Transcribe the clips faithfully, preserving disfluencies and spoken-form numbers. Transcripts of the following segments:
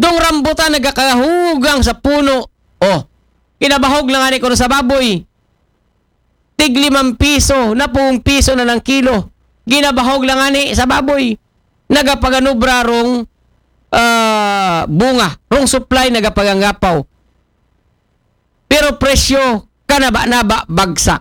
Dong rambutan nagakahugang sa puno. Oh, kinabahog lang ani ko sa baboy. Tig limang piso, na pung piso na ng kilo. Ginabahog lang ani sa baboy. Nagapaganubra rong uh, bunga. Rong supply nagapagangapaw. Pero presyo, kanaba-naba bagsak.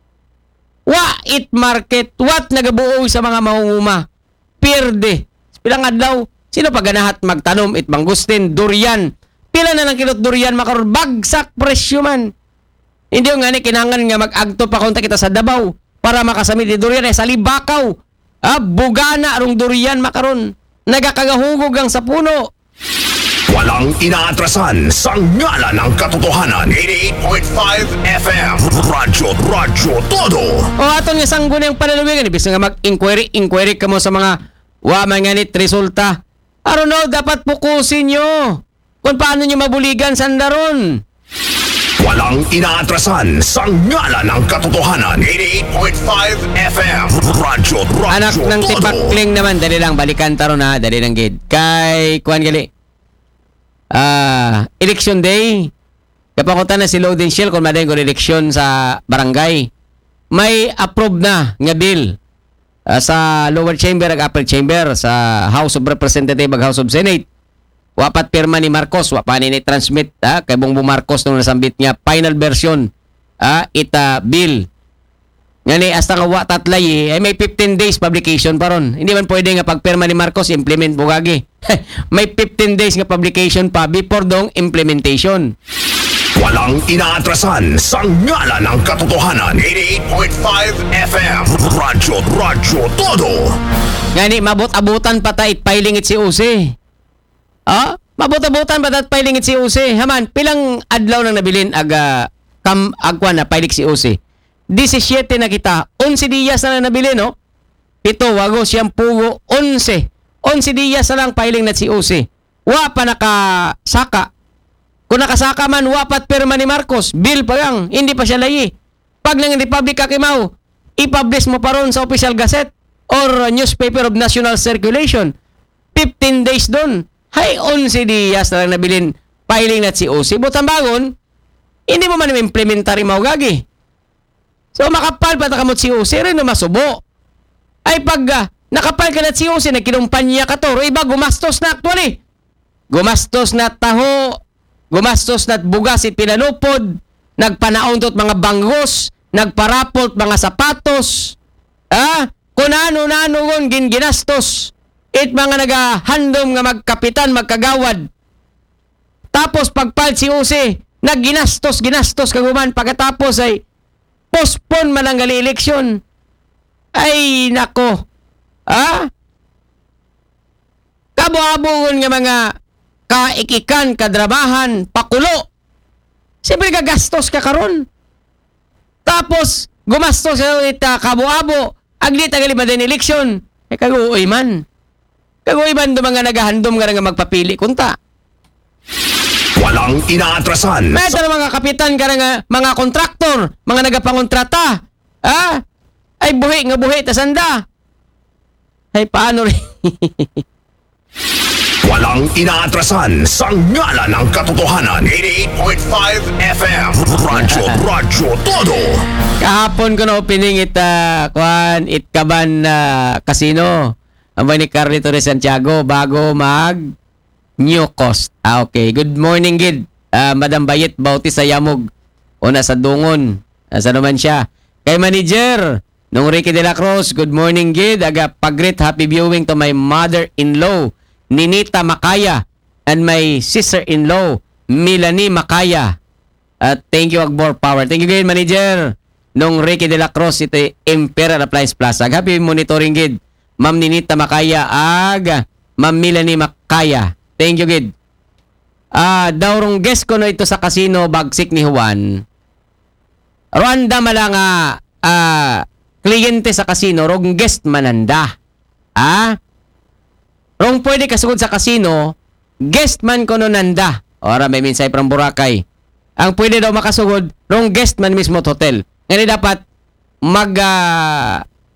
Wa it market, what nagabuo sa mga mahunguma. Pierde. Pilang adlaw, sino pa ganahat magtanom it mangustin, durian. Pila na lang kilot durian makaroon, bagsak presyo man. Hindi yung nga ni kinangan nga mag-agto pa konta kita sa Davao para makasamit ni durian eh, sa Libakaw. Ah, bugana rong durian makaroon. Nagakagahugog ang sa puno. Walang inaatrasan sa ngala ng katotohanan. eighty-eight point five F M Radyo Radyo Todo. O aton nga sanggo na yung panaluwigan. Ibig nga mag-inquiry, inquiry ka mo sa mga wa manganit resulta. Aron no, dapat pukusin nyo kung paano nyo mabuligan sandaron. Walang inaatrasan sa ngala ng katotohanan. eighty-eight point five F M Radyo Radyo Anak ng Todo. tipakling naman, dali lang, balikan taron ha, dali lang gid. Kay, kuhan gali, ah, election day, kapakutan na si Loden Shell kung madaling kung eleksyon sa barangay. May approve na nga bill uh, sa lower chamber ag upper chamber sa House of Representatives ag House of Senate. Wapat pirma ni Marcos, wapa ni transmit ah, kay Bongbong Marcos nung nasambit niya final version ah, ita bill. Ngani hasta nga wa tatlay ay may fifteen days publication pa ron. Hindi man pwede nga pagpirma ni Marcos implement bugagi. May fifteen days nga publication pa before dong implementation. Walang inaatrasan sa ngala ng katotohanan. eighty-eight point five F M Radyo Radyo Todo. Ngani mabot-abutan pa ta it filing it si U C. Ah, mabot-abutan pa ta it filing it si U C. Haman pilang adlaw nang nabilin aga kam agwan na filing si U C. seventeen na kita. eleven días na lang nabili, no? Pito, wago, siyang pugo, eleven. eleven días na lang filing na si U C. Wa pa nakasaka. Kung nakasaka man, wapat pirma ni Marcos. Bill pa lang. Hindi pa siya layi. Pag nang Republic Kakimaw, i-publish mo pa ron sa Official Gazette or Newspaper of National Circulation. fifteen days doon. Hay, eleven días na lang nabilin filing na si U C. Butang bagon, hindi mo man implementary maugagi. So, makapal pa nakamot si U C rin na masubo. Ay, pag uh, nakapal ka na si U C, nagkinumpanya ka to, iba gumastos na actually. Gumastos na taho, gumastos na bugas ipinalupod, nagpanaon tot mga banggos, nagparapot mga sapatos, ah, kung ano-ano ngon ginginastos, it mga nagahandom nga magkapitan, magkagawad. Tapos pagpal si U C, nagginastos, ginastos kaguman, pagkatapos ay postpone man ang gali eleksyon. Ay, nako. Ah? Kabo-abungon nga mga kaikikan, kadrabahan, pakulo. Siyempre gagastos ka karon. Tapos, gumastos ka ita kabo-abo. Aglit ang lima din eleksyon. Eh, kaguoy man. Kaguoy man do mga nagahandom nga nga magpapili kunta. Walang inaatrasan. May sa mga kapitan ka nga, mga kontraktor, mga nagapangontrata. Ah? Ay buhi nga buhi, tasanda. Ay paano rin? Walang inaatrasan sa ngala ng katotohanan. eighty-eight point five F M Radyo Radyo Todo. Kahapon ko na opening it, uh, kwan, it kaban na uh, casino. Ang ni Carlito de Santiago bago mag New Coast. Ah, okay. Good morning, Gid. Uh, Madam Bayit, Bautista Yamog. O nasa Dungon. Nasa naman siya. Kay Manager, nung Ricky de la Cruz, good morning, Gid. Aga pag-greet happy viewing to my mother-in-law, Ninita Makaya, and my sister-in-law, Melanie Makaya. At uh, thank you, Agbor Power. Thank you, Gid, Manager. Nung Ricky de la Cruz, ito Imperial Appliance Plaza. Happy monitoring, Gid. Ma'am Ninita Makaya, aga. Ma'am Melanie Makaya. Thank you, Gid. Ah, daw rong guest ko no ito sa casino bagsik ni Juan. Rwanda malanga ah kliyente sa casino rong guest mananda. Ah? Rong pwede kasugod sa casino, guest man ko no nanda. Ora may minsay from Boracay. Ang pwede daw makasugod rong guest man mismo at hotel. Ngani dapat mag uh,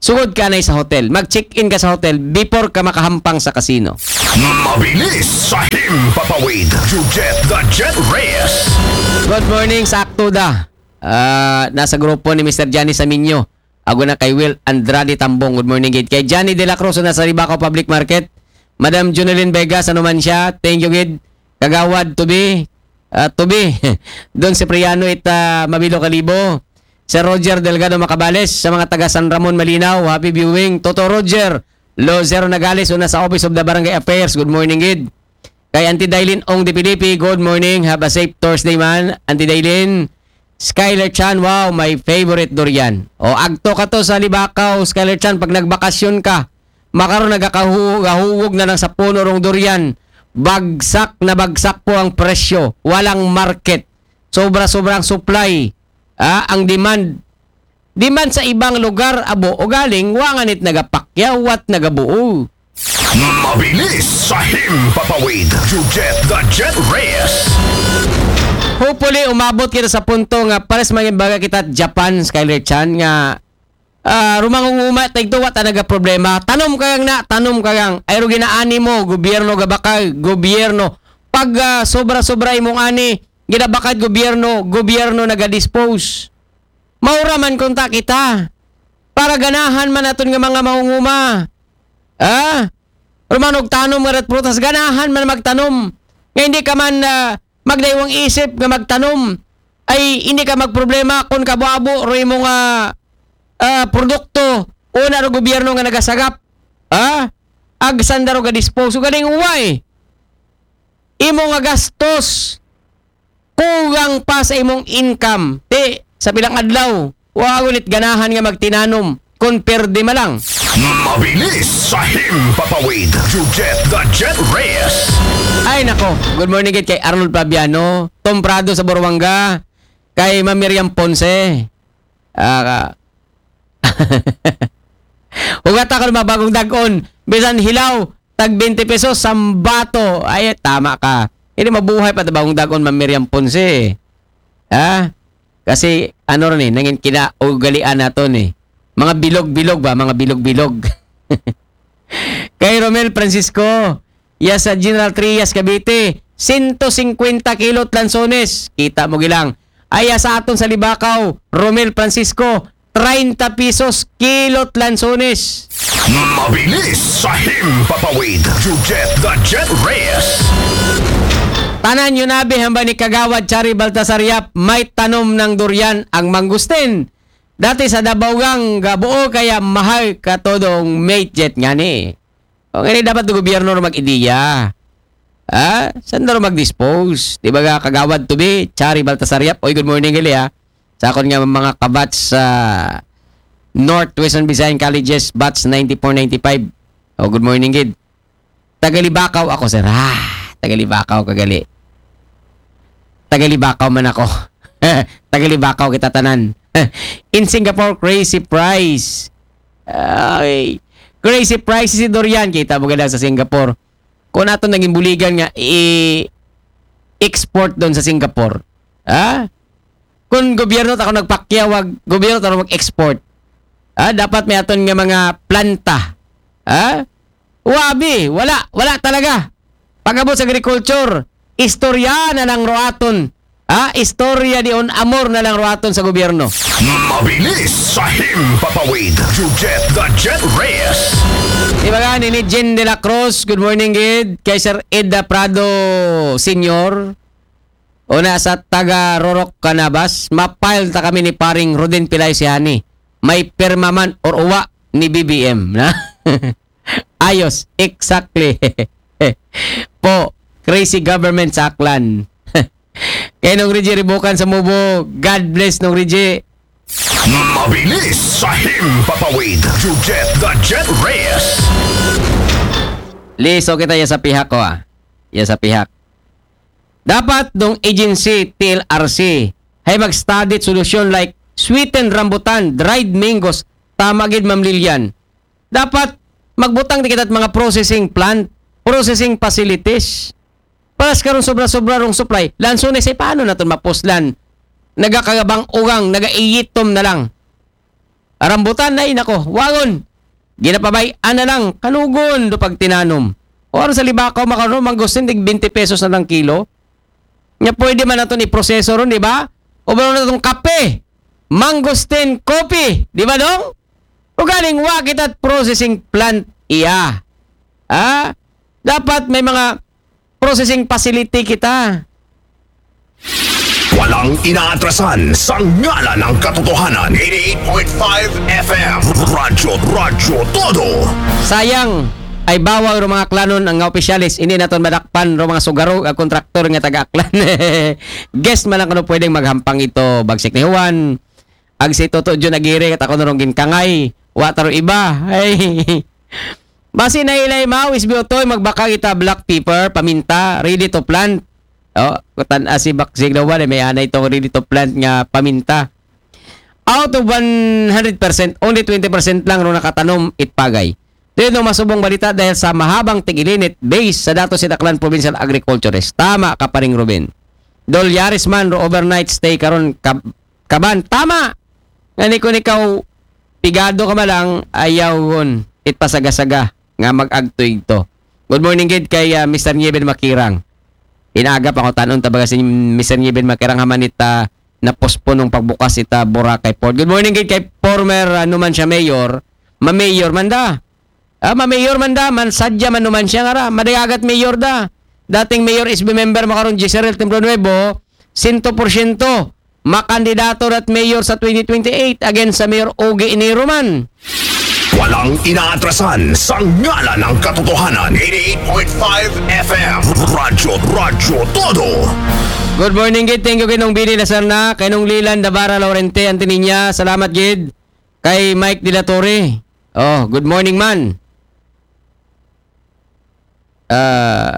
sugod ka na sa hotel. Mag-check-in ka sa hotel before ka makahampang sa casino. Mabilis sa himpapawid. Jujet the Jet Reyes. Good morning, sakto da. Ah, nasa grupo ni Mister Johnny Saminyo. Ako na kay Will Andrade Tambong. Good morning, Gid. Kay Johnny De La Cruz na sa Ribaco Public Market. Madam Junelyn Vegas, ano man siya. Thank you, Gid. Kagawad, to be. Uh, to be. Doon si Priano it uh, Mabilo Kalibo. Sir Roger Delgado Macabales. Sa mga taga San Ramon Malinaw. Happy viewing. Toto Roger. Lozero Nagales. Una sa Office of the Barangay Affairs. Good morning, Gid. Kay Auntie Dailin Ong Di Pilipi. Good morning. Have a safe Thursday, man. Auntie Dailin. Skyler Chan, wow, my favorite durian. O, agto ka to sa Libakaw, Skyler Chan, pag nagbakasyon ka, makaroon nagkakahuwog na lang sa puno rong durian. Bagsak na bagsak po ang presyo. Walang market. Sobra-sobrang supply. Ah, ang demand. Demand sa ibang lugar, abo, o galing, wanganit nagapakyaw at nagabuo. Mabilis sa himpapawid. Jujet the Jet Reyes. Hopefully, umabot kita sa punto nga pares mga baga kita at Japan, Skyler Chan, nga uh, rumangunguma, tagtuwa talaga problema. Tanom kayang na, tanom kayang, ayro ginaani mo, gobyerno gabakay, gobyerno. Pag uh, sobra-sobra imong ani, ginabakad gobyerno, gobyerno naga-dispose. Maura man konta kita. Para ganahan man naton nga mga mangunguma. Ah? Rumanog tanom nga rat prutas, ganahan man magtanom. Nga hindi ka man... Uh, magdaywang isip nga magtanom ay hindi ka magproblema kung kabuabo ro imong uh, uh, produkto una ro gobyerno nga nagasagap ha agsan daro ga dispose galing uway imo nga gastos kugang pa sa imong income ti sa pilang adlaw wa ulit ganahan nga magtinanom kun perde ma lang. Mabilis sa himpapawid. Jujet the Jet Reyes. Ay nako, good morning kay Arnold Fabiano, Tom Prado sa Boruanga, kay Ma'am Miriam Ponce. Ah, Ugat ako ng mga bagong dagon, bisan hilaw, tag twenty pesos, sambato. Ay, tama ka. Hindi mabuhay pa bagong dagon, Ma'am Miriam Ponce. Ha? Kasi, ano rin eh, nangin kinaugalian naton eh. Mga bilog-bilog ba? Mga bilog-bilog. Kay Romel Francisco, ya sa General Trias Cavite, one hundred fifty kilot lansones. Kita mo gilang. Aya sa aton sa Libakaw, Romel Francisco, thirty pesos kilot lansones. Mabilis sa himpapawid. Jujet the Jet Reyes. Tanan yun nabi hamba ni Kagawad Chari Baltasar Yap, may tanom ng durian ang mangustin. Dati sa Dabaugang gabuo kaya mahal ka todong mate jet nga ni. O ngayon dapat ng gobyerno na mag-ideya. Ah, saan na mag-dispose? Di ba nga Kagawad to be? Chari Baltasar Yap. Oy, good morning gali ha. Sa akon nga mga kabats sa uh, Northwestern Visayan Colleges, batch ninety-four ninety-five. Oh, good morning gid. Tagalibakaw ako sir. Ah, Tagalibakaw kagali. Tagalibakaw man ako. Tagalibakaw kita tanan. In Singapore, crazy price. Ay, crazy price si Dorian. Kita mo gala sa Singapore. Kung nato naging buligan nga, i-export doon sa Singapore. Ha? Kung gobyerno ako nagpakyawag, gobyerno ako mag-export. Ha? Dapat may aton nga mga planta. Ha? Wabi, wala, wala talaga. Pagabot sa agriculture, istorya na lang roaton. Ha? Istorya di on amor na lang roaton sa gobyerno. Mabilis sa himpapawid. Jujet the Jet Reyes. Diba nga, ni Jen De La Cruz, good morning, Gid. Kay Sir Edda Prado Senior. Una sa taga Rorok Canabas, mapile ta kami ni paring Rodin Pilay si Hani. May permaman or uwa ni B B M. Na? Ayos, exactly. Po, crazy government sa Aklan. Kaya nung Rigi ribukan sa Mubo, God bless nung Rigi. Mabilis sa himpapawid. Jujet the Jet Reyes. Liso kita ya sa pihak ko ah. Ya sa pihak. Dapat dong agency T L R C ay mag-study solution like sweetened rambutan, dried mangoes, tama gid Ma'am Lilian. Dapat magbutang di kita at mga processing plant, processing facilities. Paras karon sobra-sobra rong supply. Lansones ay paano naton mapuslan? Nagakagabang ugang, nagaiyitom na lang. Arambutan na nako, wagon. Ginapabay, ana lang, kanugon do pag tinanom. O sa libakaw, makaroon, mangustin, tig twenty pesos na lang kilo. Nga pwede man natin i-proseso ron, di ba? O meron na itong kape, mangustin, kopi, di ba dong? O galing wakit at processing plant iya. Ah, dapat may mga processing facility kita. Walang inaatrasan sa ngala ng katotohanan. eighty-eight point five F M. Radyo, Radyo Todo. Sayang ay bawal ro mga klanon ang nga opisyalis. Hindi naton madakpan ro mga sugaro ang kontraktor nga taga-aklan. Guess man lang kuno pwedeng maghampang ito. Bagsik ni Juan. Ag si Toto John Aguirre kat ako nung ginkangay. Wa taro iba. Ay. Basi na ilay mawis biotoy magbaka kita black pepper, paminta, ready to plant. Oh, kutan asi baksig daw wala may anay itong ready to plant nga paminta. Out of one hundred percent, only twenty percent lang ro nakatanom itpagay. Dito masubong balita dahil sa mahabang tigilinit based sa datos sa Tacloban Provincial Agriculturist. Tama ka pa ring Ruben. Dolyaris man ro overnight stay karon kab kaban. Tama. Ngani ko ikaw pigado ka malang ayaw hon itpasaga-saga nga mag-agtoy to. Good morning gid kay uh, Mister Nieben Makirang. Inaagap ako tanon tabaga si Mister Nieben Makirang haman ita na postpone ng pagbukas ita Boracay Port. Good morning gid kay former ano man siya mayor, ma-mayor man da. Ah, ma-mayor man da, man sadya man naman siya nga ra, madayagat mayor da. Dating mayor is be member makaron Jezreel Templo Nuevo, one hundred percent makandidato at mayor sa twenty twenty-eight against sa Mayor Ogie Enero man. Walang inaatrasan sa ngala ng katotohanan. eighty-eight point five F M. Radyo, Radyo Todo. Good morning gid, thank you kay nung Billy Lasarna, kay nung Lilan Dabara Laurente Antininya, salamat gid. Kay Mike De La Torre. Oh, good morning man. Uh,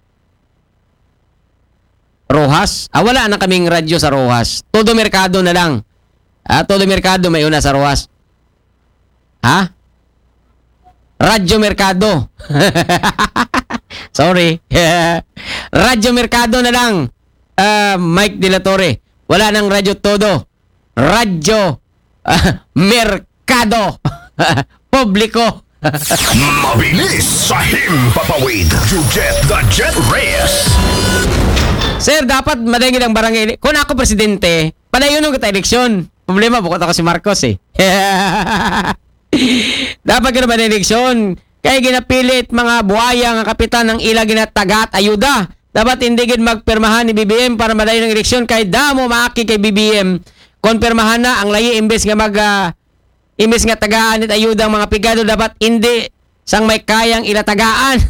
Rojas? Ah, wala na kaming radyo sa Rojas. Todo Mercado na lang. Ah, Todo Mercado may una sa Rojas. Ha? Radyo Mercado. Sorry. Radyo Mercado na lang. Uh, Mike De La Torre. Wala nang Radyo Todo. Radyo uh, Mercado. Publiko. Mabilis sa himpapawid. You get the Jet Reyes. Sir, dapat madayangin ang barangay. Kung ako presidente, padayon nung kita eleksyon. Problema, bukod ako si Marcos eh. Dapat ka naman eleksyon. Kaya ginapilit mga buhaya nga kapitan ng ila ginatagat ayuda. Dapat hindi gid magpermahan ni B B M para madayon ng eleksyon. Kaya damo maaki kay B B M. Konpermahan na ang layi imbes nga mag... Uh, imbes nga tagaan at ayuda ang mga pigado. Dapat hindi sang may kayang ilatagaan.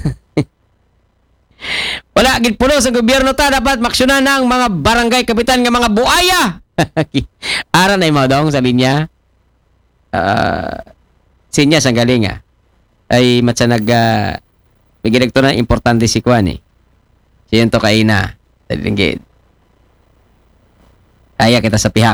Wala, gid puno sa gobyerno ta. Dapat maksyonan na ang mga barangay kapitan nga mga buhaya. Ara na yung mga dong sa linya. Uh, sinya sang galing ah. Ay matsa nag uh, may ginagto na importante si Kwan eh. Siyan to kaina. Talinggid. Kaya kita sa pihak.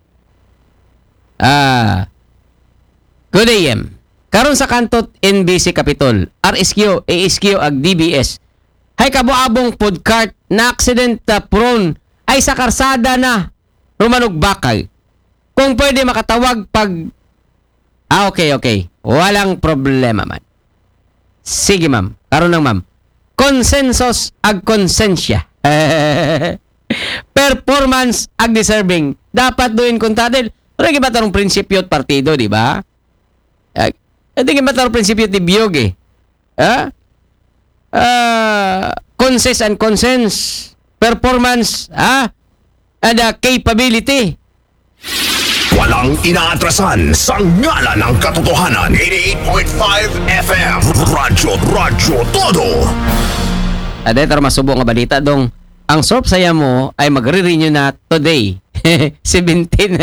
Ah. Good A M. Karon sa kantot N B C Capitol, R S Q, A S Q ag D B S. Hay kabuabong food cart na accident uh, prone ay sa karsada na rumanog bakal. Kung pwede makatawag pag... Ah, okay, okay. Walang problema man. Sige, ma'am. Karon lang, ma'am. Consensus ag konsensya. Performance ag deserving. Dapat doon kontadel. Pero hindi ba tarong prinsipyo at partido, di ba? Hindi ba tarong prinsipyo at ibiyog eh. Ha? Uh, consens and consens. Performance, ha? And uh, capability. Walang inaatrasan sa ngala ng katotohanan. eighty-eight point five F M. Radyo, Radyo Todo. Ade, tara masubo nga balita dong. Ang sorb saya mo ay magre-renew na today. seventeen.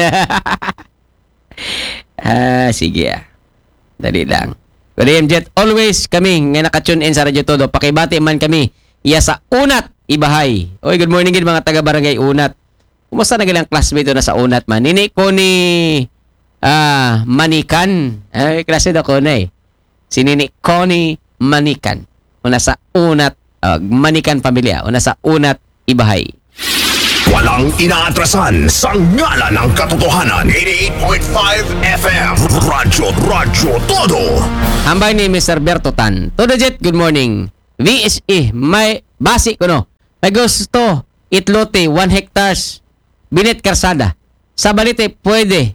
Ah, sige ah. Dali lang. Good day, M Jet. Always kami nga nakatune in sa Radyo Todo. Pakibati man kami. Iya sa Unat, Ibahay. Oy, good morning gid mga taga-barangay Unat. Kumusta na gilang classmate na sa Unat man? Nini ko ni ah, Manikan. Ay, klase na ko na eh. Si Nini Connie Manikan. Una sa Unat, uh, Manikan Pamilya. Una sa Unat, Ibahay. Walang inaatrasan sa ngalan ng katotohanan. eighty-eight point five F M. Radyo, Radyo Todo. Hambay ni Mister Berto Tan. Todo jet, good morning. V S E, may basi ko no. May gusto, itlote, one hectares, binit karsada. Sa balite, pwede.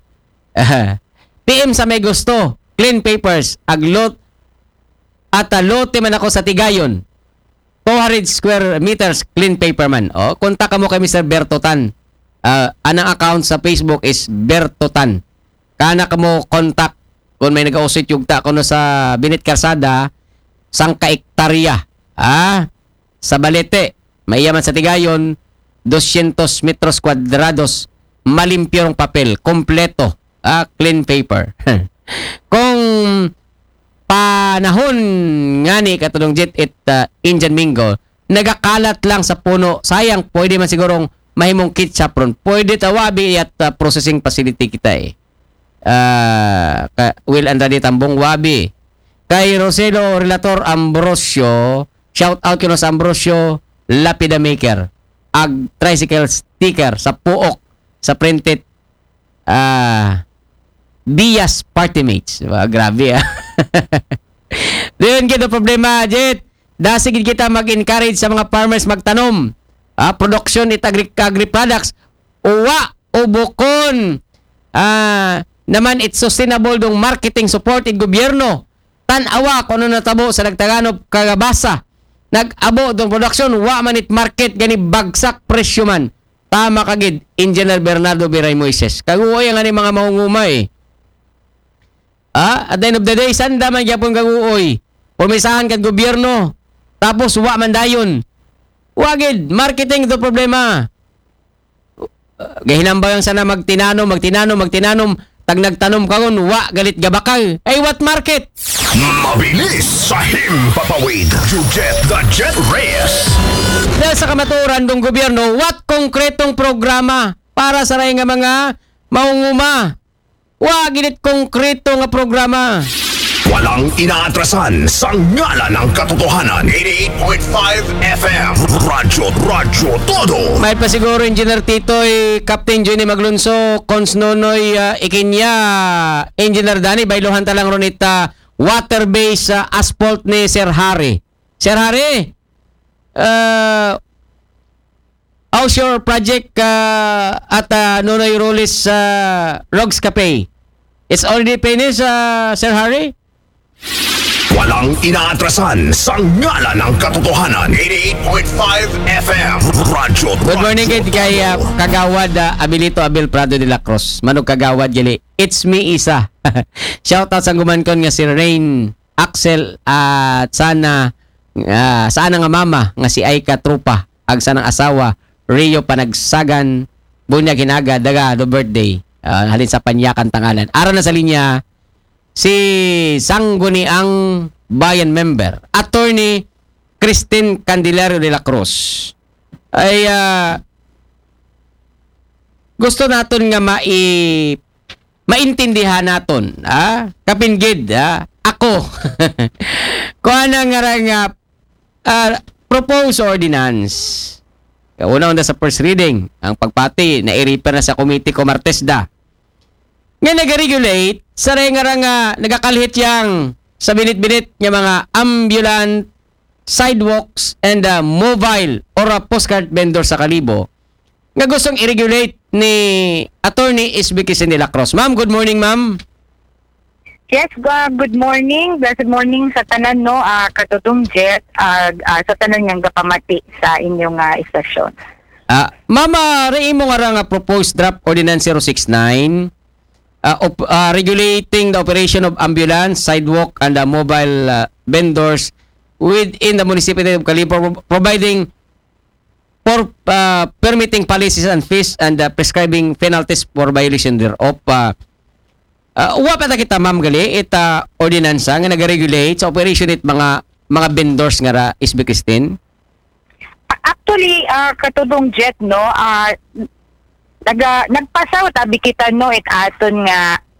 P M sa may gusto, clean papers, aglot, at uh, lote man ako sa Tigayon. two hundred square meters clean paper man. O, kontak ka mo kay Mister Berto Tan. Uh, anang account sa Facebook is Berto Tan. Kana ka mo kontak kung may nag-ausit yung ta kuno sa Binit Karsada, sang kaektarya. Ah, sa Balete, may yaman sa Tigayon, two hundred metros kwadrados, malimpyong papel, kompleto, ah, clean paper. Kung panahon nga ni katulong jet it uh, Indian Mingo, nagakalat lang sa puno. Sayang, pwede man sigurong mahimong ketchup ron. Pwede tawabi at uh, processing facility kita eh. Uh, ka, Will Andrade Tambong Wabi. Kay Roselo Relator Ambrosio, shout out kino sa Ambrosio Lapida Maker. Ag tricycle sticker sa puok sa printed ah uh, Bias Party Mates. Diba? Grabe ah. Doon kita problema, Jet. Dasigid kita mag-encourage sa mga farmers magtanom. Ah, production it agri, agri products. Uwa, ubukon. Ah, naman it's sustainable dong marketing support in gobyerno. Tan-awa kung ano natabo sa nagtaganop kagabasa. Nag-abo dong production, wa man it market gani bagsak presyo man. Tama kagid, Engineer Bernardo Biray Moises. Kaguoy ang ani mga mahungumay. Ah, at the end of the day, sanda man gyapon kaguoy. Pumisahan kag gobyerno. Tapos wa man dayon. Wagid, marketing ito problema. Uh, gahinambaw yang sana magtinano, magtinano, magtinanom. Tag nagtanom karon wa galit gabakal. Ay what market? Mabilis sa himpapawid. You Jet the Jet Reyes. Dahil sa kamaturan ng gobyerno, what konkretong programa para sa ray nga mga maunguma? Wa ginit konkreto nga programa. Walang inaatrasan sa ngalan ng katotohanan. eighty-eight point five F M. Radyo, Radyo Todo. May pa siguro Engineer Titoy, Captain Johnny Maglunso, Cons Nonoy uh, Ikinya, Engineer Danny, bailuhan talang ron ita water-based uh, asphalt ni Sir Harry. Sir Harry, uh, how's your project uh, at uh, Nonoy Rolis uh, Rogs Cafe? It's already finished, uh, Sir Harry? Walang inaatrasan sa ngalan ng katotohanan. eighty-eight point five F M. Radyo, Good morning kay kay uh, Kagawad uh, Abilito Abel Prado de la Cruz. Manog Kagawad gali. It's me Isa. Shout out sa gumankon nga si Rain Axel at uh, sana uh, sana nga mama nga si Aika Trupa ag sanang asawa Rio Panagsagan bunyag hinaga daga do birthday. Uh, halin sa panyakan tangalan. Araw na sa linya si Sangguniang Bayan member, Attorney Christine Candelario de la Cruz. Ay uh, gusto naton nga mai maintindihan naton, ah, kapinggid, ah, ako. Kuha na nga nga uh, proposed ordinance. Una-una sa first reading, ang pagpati na i-refer na sa Committee ko Martes da. Nga nag-regulate sa nga nga nagakalhit yang sa binit-binit nga mga ambulant sidewalks and uh, mobile or uh, postcard vendor sa Kalibo nga gustong i-regulate ni Attorney Isby Quezon de la Cruz. Ma'am, good morning, ma'am. Yes, uh, good morning. Blessed morning sa tanan, no, uh, katutong Jet, uh, uh, sa tanan niyang gapamati sa inyong uh, istasyon. Ah, mama, rin mo nga nga proposed draft ordinance zero six nine uh, op, uh, regulating the operation of ambulance, sidewalk, and uh, mobile uh, vendors within the municipality of Kalibo, providing for uh, permitting policies and fees and uh, prescribing penalties for violation thereof. Uh, uh, uwa pa ta kita, ma'am, gali, ita ordinansa nga nag-regulate sa operation it mga mga vendors nga ra Isby Christine. Actually, uh, katutong Jet, no, uh, naga, nagpasaw tabi kita, no, it aton nga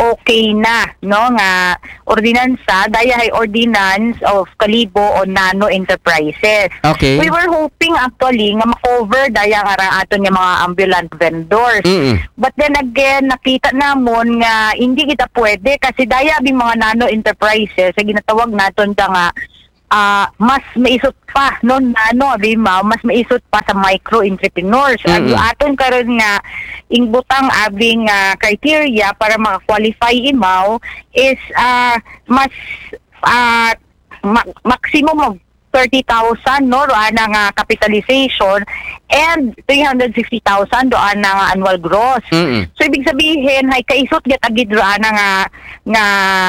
okay na no nga ordinansa daya hay ordinance of Kalibo on nano enterprises. Okay. We were hoping actually nga ma-cover daya nga ra aton nga mga ambulant vendors. Mm-mm. But then again nakita namon nga hindi kita pwede kasi daya bing mga nano enterprises sa ginatawag naton ta nga ah mas maisot pa no nano abi ma mas maisot pa sa micro entrepreneurs. Mm-mm. Ang aton karon nga ingbutang abing uh, criteria para maka-qualify imaw is uh, mas uh, ma- maximum of thirty thousand no roan nga capitalization and three hundred fifty thousand roan nga annual gross. Mm-mm. So ibig sabihin hay kaisot gyud agid roan nga nga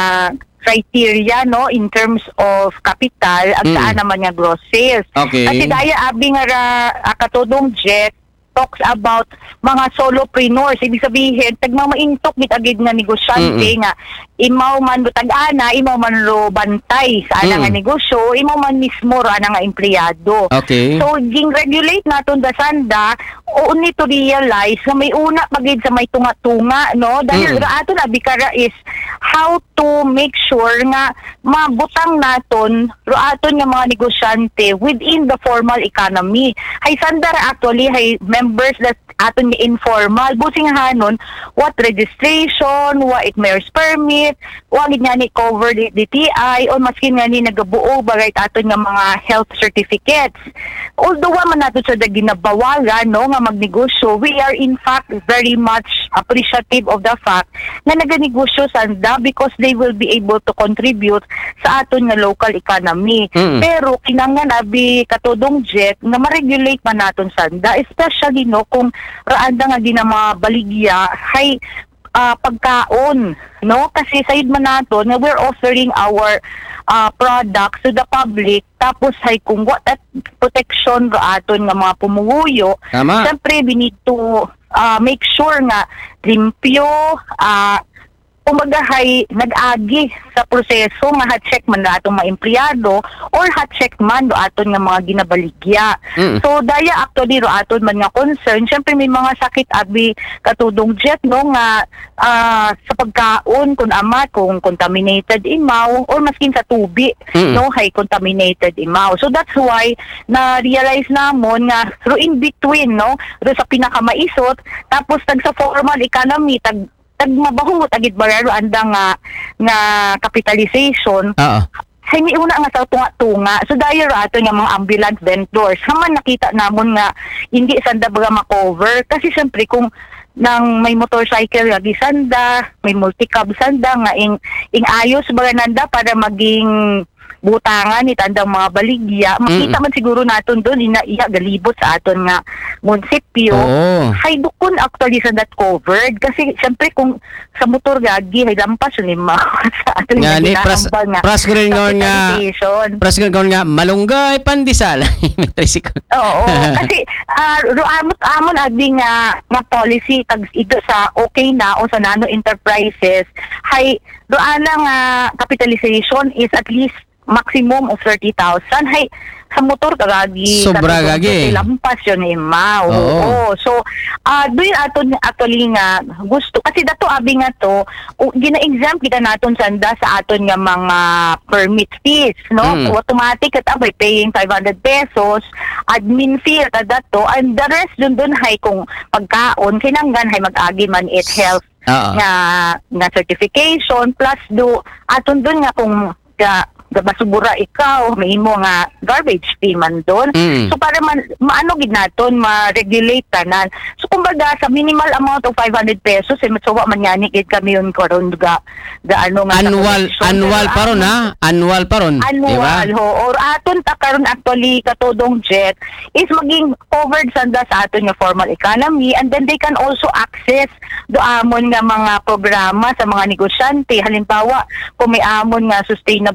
criteria no in terms of capital at Mm. saan naman nga gross sales. Okay. Kasi daya abi nga ra ah, katudong Jet talks about mga solopreneurs. Ibig sabihin tagmamaintok gid agid nga negosyante Mm-mm. nga imaw man ro tag-ana, imaw man ro bantay sa ana nga Mm. negosyo, imaw man mismo ro ana nga empleyado. Okay. So, ging regulate naton da sanda, o need to realize nga may una pagid sa may tunga-tunga, no? Dahil Mm. ra ato na bikara is how to make sure nga mabutang naton ro aton nga mga negosyante within the formal economy. Hay sanda ra actually hay members that aton nga informal busing hanon what registration, what it mayor's permit, wa gid nga ni cover di D T I o maskin nga ni nagabuo bagay aton nga mga health certificates. Although wa man nato sa ginabawalan no nga magnegosyo, we are in fact very much appreciative of the fact na naganegosyo sanda because they will be able to contribute sa aton nga local economy. Mm. Pero kinanglan abi katudong Jet nga ma-regulate man naton sanda, especially no kung raanda nga di na mga baligya hay ah, pagkaon no kasi sayod man naton nga we're offering our uh, products to the public tapos hay kung what that protection ra aton nga mga pumuguyo. Tama. Siyempre we need to uh, make sure nga limpyo uh, kumbaga hay nag-agi sa proseso nga hat-check man na atong mga empleyado or hat-check man do aton nga mga ginabaligya. Mm. So daya actually ro aton man nga concern, syempre may mga sakit abi katudong Jet no nga ah, sa pagkaon kun ama kung contaminated imaw or maskin sa tubi Mm. no hay contaminated imaw. So that's why na realize namon nga ro in between no ro sa pinakamaisot tapos tag sa formal economy tag tag mabahungot agid bararo anda nga nga capitalization Oo. hay ni una nga sa tunga-tunga. So dahil ato nga mga ambulant vendors haman nakita namon nga hindi sanda baga ma-cover kasi syempre kung nang may motorcycle lagi sanda, may multicab sanda nga ing ing ayos baga nanda para maging butangan ni tandang mga baligya. Makita Mm. man siguro naton doon ina iya galibot sa aton nga munisipyo. Oo. Hay dukon actually sa that covered kasi syempre kung sa motor gagi hay lampas yun yung mga sa aton Nga ni pras ginahambal nga pras ko rin nga nga capitalization. pras ko rin nga malunggay pandesal. May tricycle. Oo, kasi uh, amot amon abi nga nga policy tag ito sa okay na o sa nano enterprises hay roana nga capitalization is at least maximum of thirty thousand hay sa motor kagagi Sobra gagi. lampas yun ima. Oo. Oo. So uh, doon aton actually nga gusto kasi dato abi nga to o, gina-exempt kita naton sanda sa aton nga mga permit fees no. Mm. Automatic at abay paying five hundred pesos admin fee at dato and the rest dun dun hay kung pagkaon kinanggan hay mag-agi man it health Oo. nga nga certification plus do aton dun nga kung ga basubura ikaw may imo nga garbage fee man doon. Mm. So para man maano gid naton ma-regulate tanan. So kumbaga sa minimal amount of five hundred pesos eh matsuwa man yani gid kami yun karon ga ga ano nga sa Annual collection. annual Pero pa ron ano, ha. Annual pa ron. Annual Di ba? ho or aton ta karon actually katudong Jet is maging covered sanda sa aton nga formal economy and then they can also access do amon nga mga programa sa mga negosyante halimbawa kung may amon nga sustainable livelihood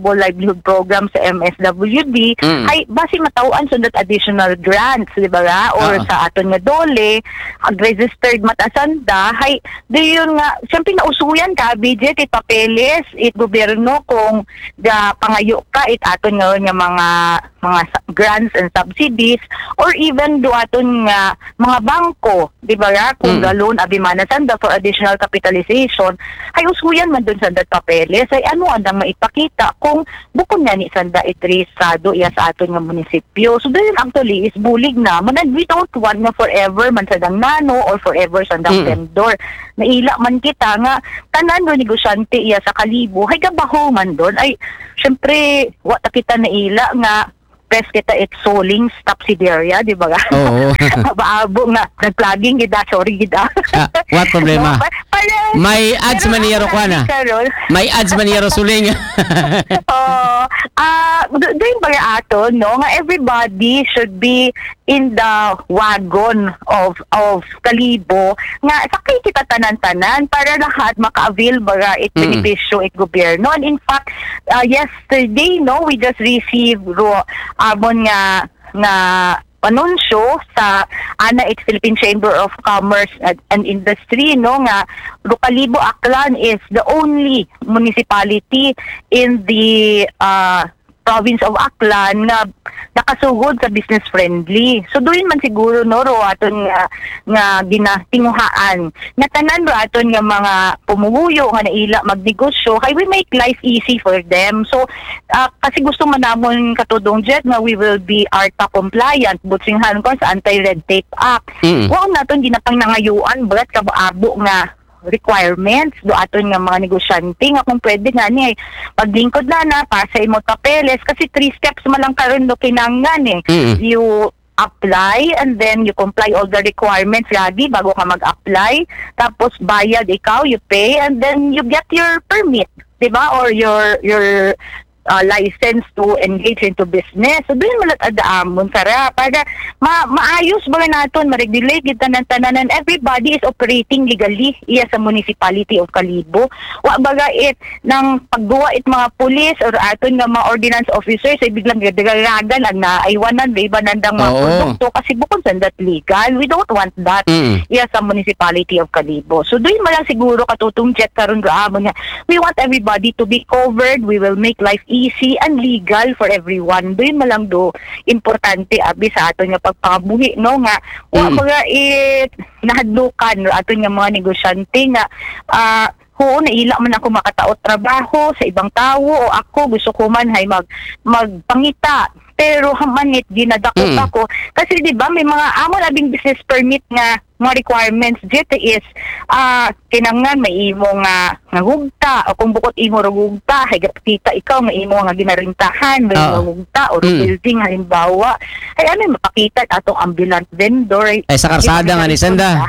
livelihood program sa M S W D Mm. ay basi matawaan so that additional grants, di ba nga? Or Oo. sa aton nga dole, ag-registered matasanda, hay, di yun nga, siyempre nausuyan ka, B J, it papeles, it gobyerno, kung da pangayo ka, it aton nga nga mga mga sa- grants and subsidies, or even do aton nga mga bangko, di ba nga? Kung Mm. mm. loan abimana sanda for additional capitalization, ay usuyan man dun sanda papeles, ay ano andang maipakita kung bukod nga ni sanda itrisado iya sa aton nga munisipyo. So dahil actually is bulig na, manag we don't want nga forever man sandang nano or forever sandang Mm. vendor. Naila man kita nga tanan do negosyante iya sa Kalibo, hay gabaho man doon, ay syempre wata kita naila nga press kita it soling subsidiarya, di ba? Oo. Baabo nga, nag-plugging gida, sorry gida. Ah, what problema? No, pa- para- May ads pero man niya ako Rokwana. lagi, Carol. May ads man niya Rosuling. Oh, ah, uh, doon ba yung ato, no? Nga everybody should be in the wagon of of Kalibo nga sakay kita tanan-tanan para lahat maka-avail ba it Mm. benepisyo it gobyerno. And in fact, uh, yesterday, no, we just received ro amon nga nga panunsyo sa ana it Philippine Chamber of Commerce and, and Industry, no, nga Kalibo Aklan is the only municipality in the uh, province of Aklan nga nakasugod sa business friendly. So doon man siguro no ro aton nga nga ginatinguhaan. Nga tanan ro aton nga mga pumuguyo nga naila magnegosyo, kay we make life easy for them. So uh, kasi gusto man namon katudong jet nga we will be A R T A compliant butsinghan ko sa Anti-Red Tape Act. Mm. Wa naton ginapang nangayuan brat kabaabo nga requirements do aton nga mga negosyante nga kung pwede nga ni paglingkod na na para sa imo papeles kasi three steps man lang karon do kinanglan eh. Mm. You apply and then you comply all the requirements lagi bago ka mag-apply, tapos bayad ikaw, you pay, and then you get your permit, diba, or your your uh, license to engage into business. So doon malat adaamon kara para ma maayos ba naton ma-regulate kita ng tanan, everybody is operating legally iya sa municipality of Kalibo. Wa baga it nang pagduwa it mga pulis or aton nga mga ordinance officers ay biglang gagaragan ang naaywanan ba iba nandang mga Oo. produkto kasi bukod sa that legal, we don't want that Mm. iya sa municipality of Kalibo. So doon man lang siguro katutong jet karon raamon nga we want everybody to be covered, we will make life easy and legal for everyone. Doon man lang do importante abi sa aton nga pagpangabuhi, no, nga wa Mm. mga it nahadlukan no, aton nga mga negosyante nga ah oo, naila man ako makataot trabaho sa ibang tao o ako gusto ko man hay mag magpangita pero hamanit ginadakot Mm. ako kasi di ba may mga amo labing business permit nga mga requirements dito is ah kinanglan may imo nga nga hugta o kung bukod imo ra hugta hay kita ikaw may imo nga ginarintahan may Oo. imo hugta o Mm. building halimbawa ay ano mapakita atong ambulant vendor Ay, sa karsada nga ni Sanda.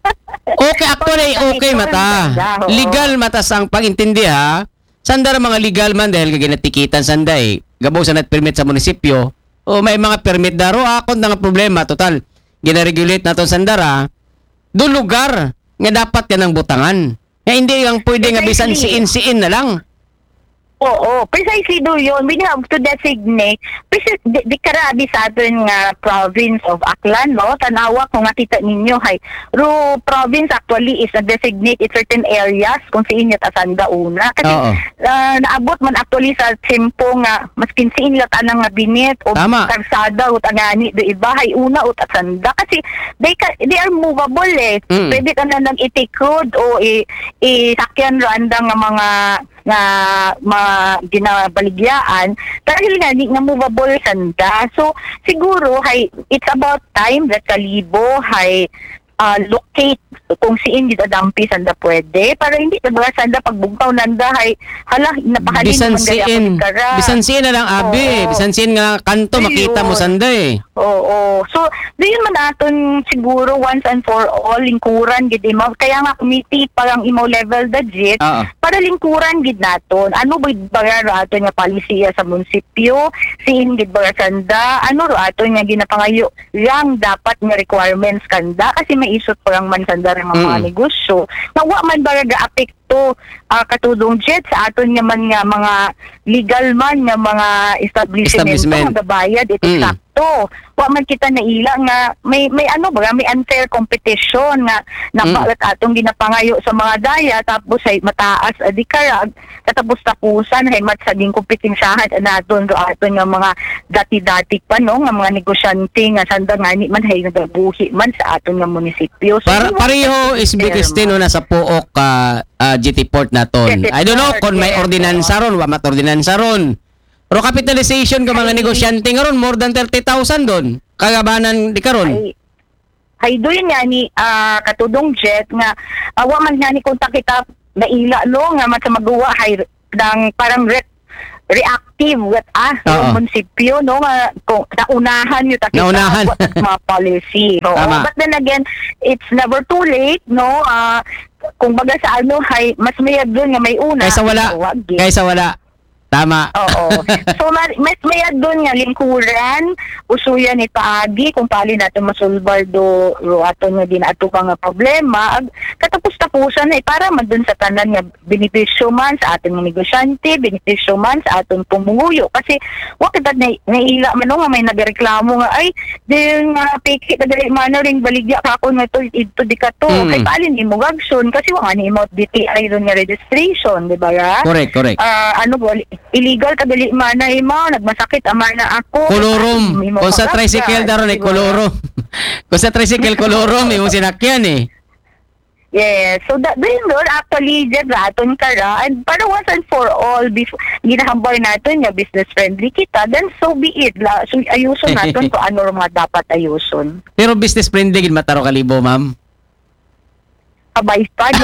Okay, actually, okay mata. Legal mata sang pag-intindi ha. Sanda ra mga legal man dahil ginatikitan sanda eh. Gabaw sa not permit sa munisipyo. O may mga permit daro ako na nga problema total. Gina-regulate naton sandara. Do lugar nga dapat yan ang butangan. Eh, hindi ang pwede nga bisan siin-siin na lang. Oo, precisely do yun. We have to designate, precis- di, di karabi sa atin nga province of Aklan, no? Tanawa kung nakita ninyo, hay. Ro province actually is a designate in certain areas kung siin niya tasanda una. Kasi Oo. ah, naabot man actually sa tempo nga maskin siin nila tanang nga binit o Tama. karsada o tanani do iba, hay una o tasanda. Kasi they, ka, they are movable eh. Mm. Pwede ka na nang i-take road o i- i-sakyan randa nga mga nga mga ginabaligyaan dahil nga di nga movable sanda. So siguro hay it's about time that Kalibo hay uh, locate kung siin gid adampi sanda pwede para hindi ba sanda pagbugtaw nanda hay hala napahalin Bisan siin. Bisan siin na lang abi. Oo. Bisan siin nga kanto makita mo Ayun. sanda eh. Oo. So, diyon man naton siguro once and for all lingkuran gid imo. Kaya nga committee parang imo level budget Oo. para lingkuran gid naton. Ano ba baga ro aton nga palisiya sa munisipyo? Siin gid baga sanda? Ano ro aton nga ginapangayo yang dapat nga requirements kanda kasi may isot parang man sanda dara nga mga Mm. negosyo na wa man ba ga-apekto ah, katudong jet sa aton nga man nga mga legal man nga mga establishment Establishment. nga bayad ito Mm. sakto. Wa man kita naila nga may may ano ba may unfair competition nga nabalat atong ginapangayo sa mga daya tapos ay mataas adi karag katapos tapusan hay mat sa ding kompetensiyahan naton do aton nga mga dati-dati pa no nga mga negosyante nga sanda nga ni man hay nagabuhi man sa aton nga munisipyo. So, Para, yun, pareho is fair, Bigestino ma'am. na sa Puok ah, ah, G T Port naton. G T I don't know Port, kung may yes, ordinansa ron, wa mat ordinansa ron. Pero capitalization ka mga Ay. negosyante nga ron, more than thirty thousand doon. Kagabanan di karon. ay ay doon nga ni ah, katudong jet nga awa man nga ni kung ta kita naila no nga man sa magawa hay dang parang re- reactive with ah Oo. yung munisipyo no nga kung naunahan yung takita Naunahan. what is mga policy. So, Tama. but then again, it's never too late no ah kung baga sa ano hay mas mayad doon nga may una Kaysa wala. so, wag, eh. Kaysa wala. Tama. Oo. So, ma- mas mayad doon nga lingkuran, usuyan ni paagi, kung pali natin masulbar do, ro ato nga din ato ka nga problema, ag, katapos-tapusan na eh, para man doon sa tanan nga benepisyo man sa ating mga negosyante, benepisyo man sa ating pumunguyo. Kasi, wakit at na, naila man no, nga may nagreklamo nga, ay, din nga piki, kadali man na rin baligya ka ako nga ito, ito di ka to. Mm. Kay palin ni mo gagson, kasi wala ni mo D T I ron nga registration, di ba ya? Correct, correct. Ah, ano ba, illegal kadali mana imo nagmasakit amana ako. Kolorom. Imo Kung sa magagka, tricycle daron ay di ba? kolorom. Kung sa tricycle kolorom, yung sinakyan eh. Yes. So that din doon actually dyan raton ka ra and para once and for all before ginahambay natin nga business friendly kita then so be it la. So ayuson natin kung ano ro mga dapat ayuson. Pero business friendly gid mataro kalibo, ma'am. Kabay pa no.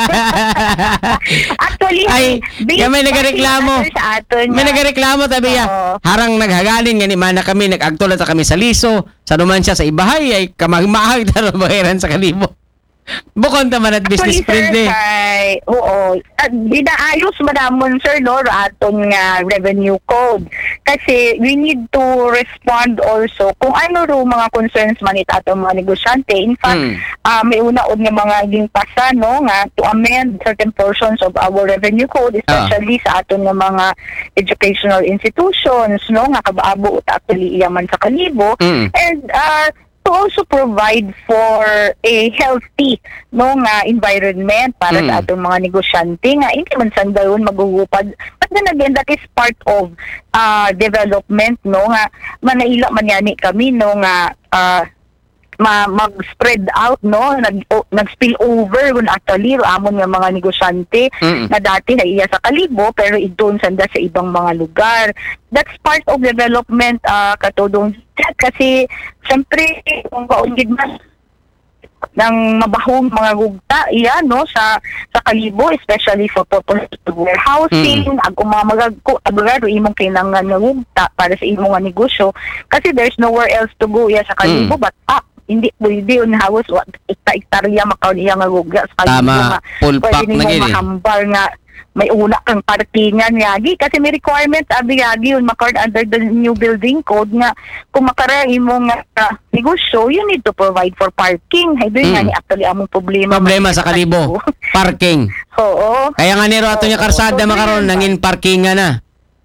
Actually Ay, based kaya may pa nagareklamo. sila sa aton May nga- nagareklamo tabi ya. Oo. Harang naghagalin nga ni mana kami nagagtulad ta kami sa liso. Sa duman siya sa ibahay ay kamagmahag taro bayaran sa kalibo. Bukod naman at business Actually, friendly. sir, kay, oo. At dinaayos manamon, sir, no, aton nga revenue code. Kasi we need to respond also kung ano ro mga concerns man ito atong mga negosyante. In fact, Mm. ah, may unaod nga mga ging pasa, no, nga to amend certain portions of our revenue code, especially sa aton nga mga educational institutions, no, nga kabaabo at actually iyaman sa kalibo. Mm. And uh, to also provide for a healthy no nga environment para Mm. sa atong mga negosyante nga hindi man sandayon magugupad. But then again, that is part of uh, development no nga manaila man yani kami no nga uh, ma mag-spread out no nag o, nag-spill over kun actually ro amon nga mga negosyante Mm. na dati na iya sa Kalibo pero idon sanda sa ibang mga lugar. That's part of development uh, katudong kasi siyempre kung kaungid man ng mabahong mga gugta iya no sa sa Kalibo especially for purpose of warehousing Mm. ag mga magagko abogado imong kailangan nga gugta para sa imong nga negosyo kasi there's nowhere else to go iya sa Kalibo Mm. but up hindi pwede on house wa ikta-iktarya makaon iya nga gugta sa Kalibo Tama. nga Full pwede pack na nimo gid eh. mahambal nga may una kang parkingan yagi kasi may requirement abi yagi yun makard under the new building code nga kung makara imo nga uh, negosyo you need to provide for parking hay doon nga Mm. ni actually among problema Problema man sa kalibo. Parking. oo Kaya nga niro ato niya Oo, karsada so, makaron yun ba? nangin parkingan na.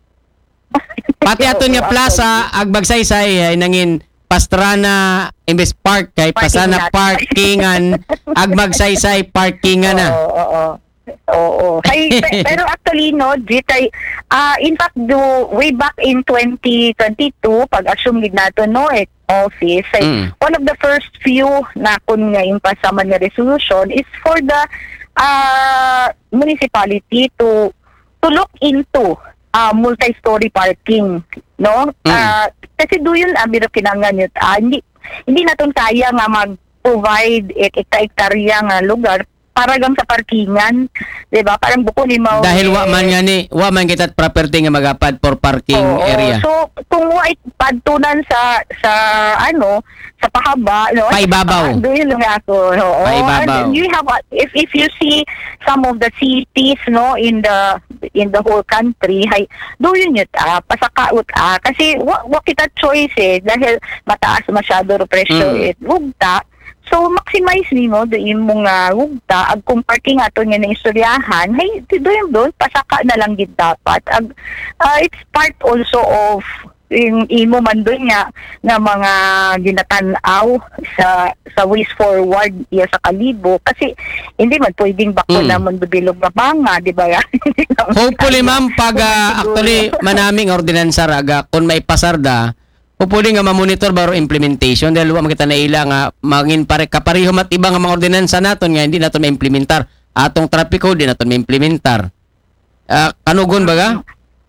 Pati ato niya Oo, plaza agbagsaysay ay nangin Pastrana imbes park kay pasana Parking lot. parkingan agmagsaysay parkingan na. Oo, oo. Oo. Ay, pe- pero actually, no, Jitay, ah in fact, do, way back in twenty twenty-two, pag-assume gid nato no, eh, office, ay, Mm. one of the first few na kun nga impasaman nga resolution is for the uh, municipality to to look into uh, multi-story parking, no? Mm. Ah, kasi do yun, abi uh, kinangan yun, ah, hindi, hindi natin kaya nga mag-provide ekta-ektarya nga lugar para gang sa parkingan, 'di ba? Parang buko ni mao. Dahil wa man nga ni, wa man kita property nga magapad for parking Oo, area. So kung wa padtunan sa sa ano, sa pahaba, no? Paibabaw. Do yun lang ako. Oo. Paibabaw. And you have a- if if you see some of the cities no in the in the whole country, hay do yun yun ah, pasakaot ah kasi wa, wa kita choice eh dahil mataas masyado ro presyo Mm. it lugta. So maximize nimo do imong nga rugta ag kung parking ato nga na istoryahan hay doon doon pasaka na lang gid dapat ag uh, it's part also of yung imo man doon nga nga mga ginatan-aw sa sa ways forward iya sa Kalibo kasi hindi man pwedeng bako Mm. namon bibilog nga banga di ba? Hopefully ma'am pag ah, actually manaming ordinansa raga kung may pasarda hopefully nga ma-monitor baro implementation dahil wa makita na ila nga mangin pare kapareho mat iba nga mga ordinansa naton nga hindi naton ma-implementar atong traffic code di naton ma-implementar. Ah, kanugon baga?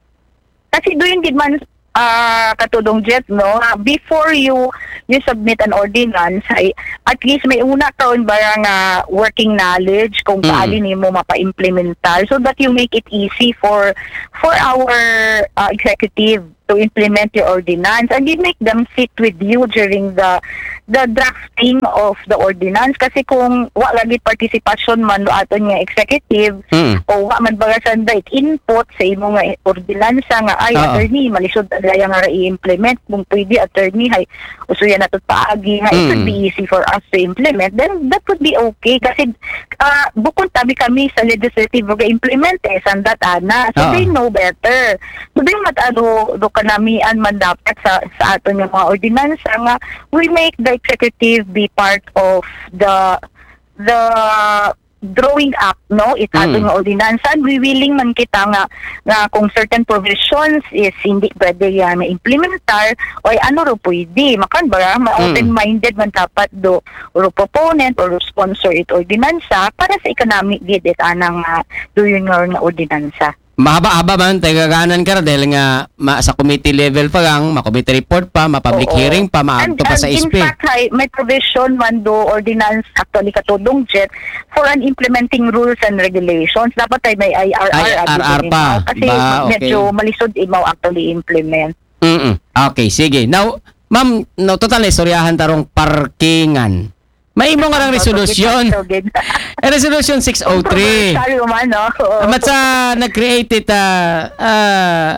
Kasi doon gid man ah katudong Jet no ah, before you you submit an ordinance ay at least may una karon ba nga working knowledge kung Mm. paano nimo mapa-implementar so that you make it easy for for our ah, executive to implement your ordinance and you make them sit with you during the the drafting of the ordinance kasi kung wa lagi participation man do aton nga executive Mm. o wa man bagasan da input sa imo nga ordinansa nga ay Oo. attorney malisod daya nga i-implement kung pwede attorney hay usuya na tot paagi nga it would Mm. be easy for us to implement then that would be okay kasi uh, bukod tabi kami sa legislative nga implement eh sandat ana so Oo. they know better so they matado do kanamian man dapat sa sa aton nga mga ordinansa nga we make the executive be part of the the drawing up no it Mm. aton nga ordinansa and we willing man kita nga nga kung certain provisions is hindi pwede yan ma-implementar o ay ano ro pwede makan ba ma Mm. open-minded man dapat do or proponent or sponsor it ordinansa para sa economic gid it anang uh, do yun nga nga ordinansa. Mahaba-haba man tayo gaganan ka dahil nga ma, sa committee level pa lang, ma-committee report pa, ma-public Oo. hearing pa, And- ma-acto pa sa and S P. In fact, hay, may provision man do ordinance actually katudong Jet for an implementing rules and regulations. Dapat ay may I R R. Ay, abi R R din pa. imaw. Kasi Ba, okay. medyo malisod imaw actually implement. Mm-mm. Okay, sige. Now, ma'am, no, total na istoryahan tarong parkingan. May imo nga ng resolusyon. So, good. Eh, resolution six oh three. Sorry man, no? Oo. Amat sa nag-create it, uh, uh,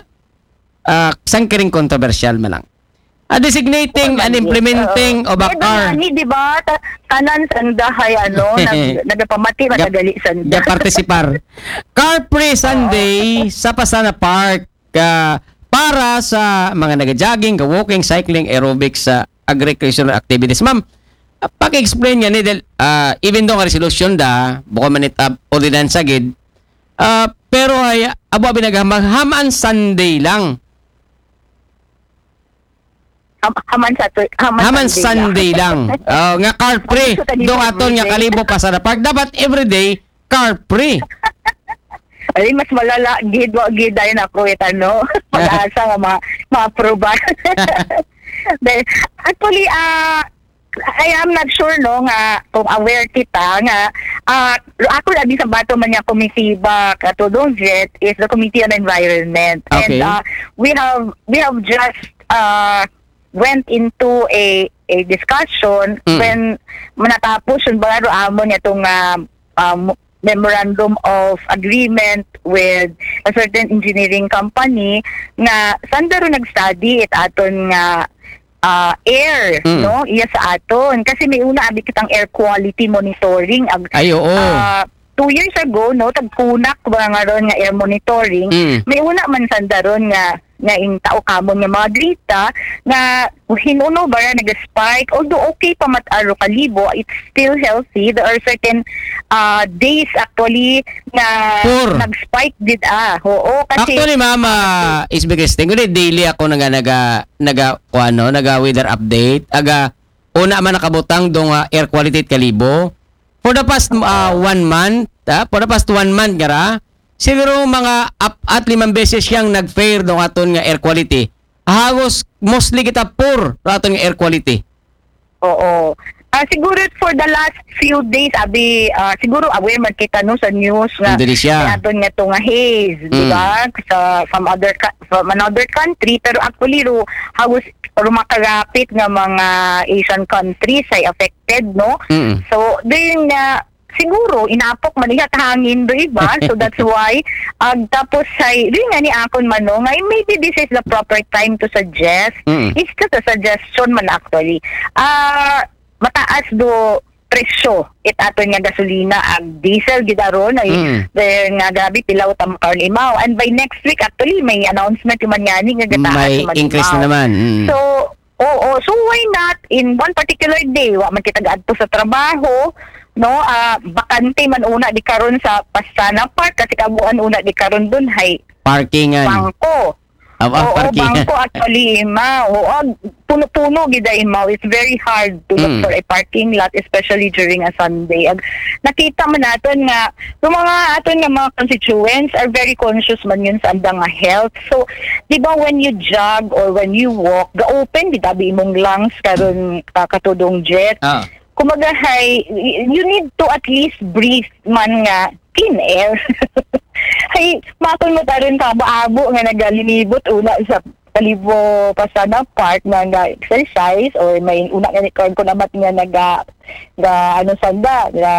uh, sangkiring controversial man lang. Uh, designating and implementing of a May car. banani, di ba? Ta- Tanan sandahay, ano, nag, nagpamati, madagali sanda. Ga participar. Car Free Sunday sa Pasana Park uh, para sa mga nag-jogging, walking, cycling, aerobics sa agricultural activities. Ma'am, uh, paki-explain nga ni Del, uh, even though nga resolution da, buka man ita ordinance gid, uh, pero ay abo binaghamag haman Sunday lang. Ham- Haman sa haman, Haman Sunday lang. Oh, nga car free. Do aton nga kalibo pa sa park. Dapat everyday car free. Ay, mas malala, gid, wa gid dahil ako ito, ano, pag-asa nga ma- ma-approve. Then, actually, ah, I am not sure, no, nga, kung aware kita, nga, ah, ako lagi sa bato man nga committee ba, katulong Jet, is the Committee on Environment. Okay. And, ah, we have, we have just, ah, went into a a discussion Mm. when manatapos yung bagaro amon itong uh, um, memorandum of agreement with a certain engineering company nga sandaro nag-study it aton nga uh, air Mm. no iya sa aton kasi may una abi kitang air quality monitoring ag Ay, oo. ah, two years ago no tagkunak ba nga ron nga air monitoring Mm. may una man sandaron nga nga in tao kamon nga mga data nga hinuno ba na nag-spike although okay pa mat-aro kalibo it's still healthy there are certain uh, days actually na Poor. nag-spike did ah oo kasi Actually, mama, is because tinguli daily ako naga naga naga kuano, naga weather update. Aga una man nakabutang dong uh, air quality at kalibo. For the past uh, one month, ah, for the past one month gara, siguro mga up at limang beses siyang nag-fair dong aton nga air quality. Hagos mostly kita poor sa aton nga air quality. oo. Ah siguro for the last few days abi ah, siguro aware man kita no sa news nga Dili siya. aton nga to nga haze, di Mm. ba? Sa from other ca- from another country pero actually ro hagos ro makarapit nga mga Asian countries ay affected no. Mm. So din nga siguro inapok man niya hangin do iba so that's why ag tapos ay din nga ni akon man no nga maybe this is the proper time to suggest Mm. it's just a suggestion man actually ah mataas do presyo it aton nga gasolina ag diesel gidaron ay Mm. there nga gabi pilaw tam karon imaw, and by next week actually may announcement man ngani nga gataas May man increase imaw. na naman. Mm. So oo, so why not in one particular day wa man kita gaadto sa trabaho, no, ah bakante man una di karon sa Pastana Park kasi kabuan una di karon dun hay Parkingan. bangko. Ah, ah, Oo, parkingan. bangko actually ima. Oo, puno-puno gid ay ima. It's very hard to look Mm. for a parking lot especially during a Sunday. Ag nakita man naton nga yung mga aton nga mga constituents are very conscious man yun sa andang nga health. So, di ba when you jog or when you walk, ga-open di tabi imong lungs karon uh, katudong jet. Ah. Kumaga hay, you need to at least breathe man nga clean air. Hay, makon mo taron ka abo nga nagalimibot una sa Palibo Pasana Park nga nag-exercise or may una nga ni ko namat nga naga ga ano sanda ga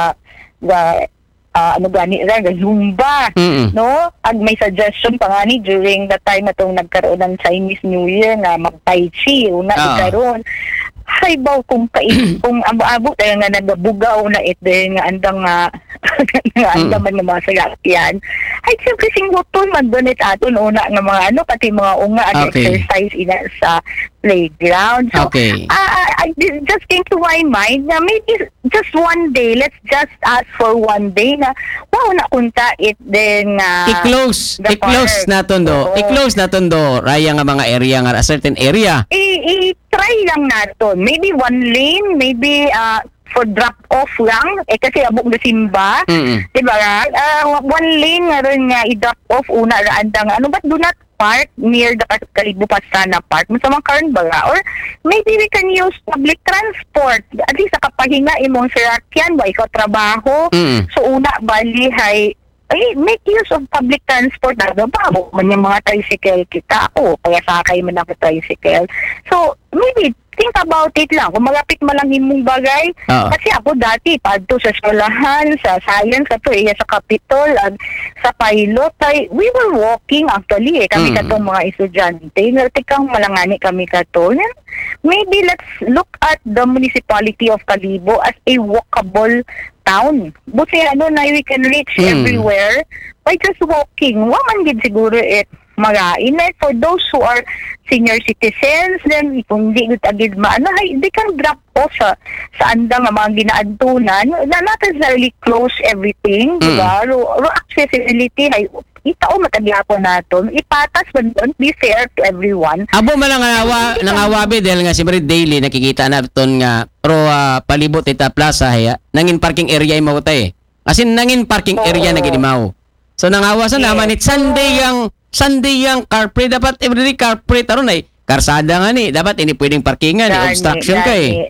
ga ah, ano gani ra ga Zumba. Mm-mm. No, ag may suggestion pa nga ni during the time na tong nagkaroon ng Chinese New Year nga mag-Tai Chi una Ah. karon. Hay baw kung kait kung abo-abo tayo nga nagabugaw na it dahil nga andang nga nga andang man nga mga sayakyan. Ay siyempre singutol man doon it aton una nga mga ano pati mga unga at Okay. exercise ina sa playground. So Okay. ah, I just came to my mind na maybe just one day, let's just ask for one day na wow na kunta it then nga I-close. the I-close park. naton do. Oo. I-close naton do. Raya nga mga area nga, a certain area. i- i-try lang natin. Maybe one lane, maybe uh, for drop-off lang. Eh kasi abog na simba. Mm-mm. Diba nga? Uh, one lane nga rin nga i-drop off una raan nga. Ano ba't do not park near the Kalibo Pastana Park? Masamang karon ba nga? Or maybe we can use public transport. At least nakapahinga imong sarakyan. Wa ikaw trabaho. Mm. So una bali hay ay, make use of public transport na babo man yung mga tricycle kita o kaya sakay man ako tricycle. So maybe think about it lang kung malapit man lang imong bagay. Oo. Kasi ako dati padto sa eskwelahan sa science ato iya sa Capitol ag sa pilot ay we were walking actually eh, kami Mm. katong mga estudyante natikang malangani kami kato. Maybe let's look at the municipality of Kalibo as a walkable town. Buti ano na we can reach Mm. everywhere by just walking. Waman gid siguro it magain na for those who are senior citizens then kung di gud agid maano hay they can drop off sa sa andang nga mga ginaadtunan na not necessarily close everything, Mm. diba? Ro, ro accessibility hay itao matagyapon naton ipatas man doon, be fair to everyone. Abo man lang nangawa, nangawabi dahil nga siyempre daily nakikita na ton nga pro ah, palibot ita plaza haya nangin parking area imaw tay. As in nangin parking area Oo. na gidimaw. So nangawa sa Yes. naman it Sunday yang Sunday yang car free dapat everyday car free taron ay karsada nga ni dapat ini pwedeng parkingan Gani, obstruction kay. gani.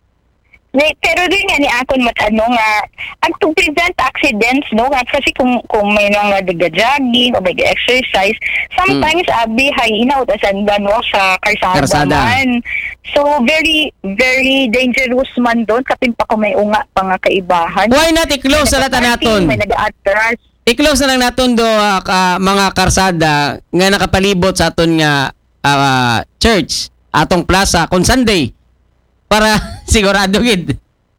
Ni, pero din nga ni akon matano nga ang to prevent accidents no nga kasi kung kung may mga nag-jogging o may exercise sometimes abi hay inaw ta sanda no sa karsada, Karsada. man. So very very dangerous man doon kapin pa kung may unga pa nga kaibahan. Why not i-close sa lata naton? May nag-atras. I-close na lang naton do ah, ka- mga karsada nga nakapalibot sa aton nga ah, church atong plaza kon Sunday para sigurado gid.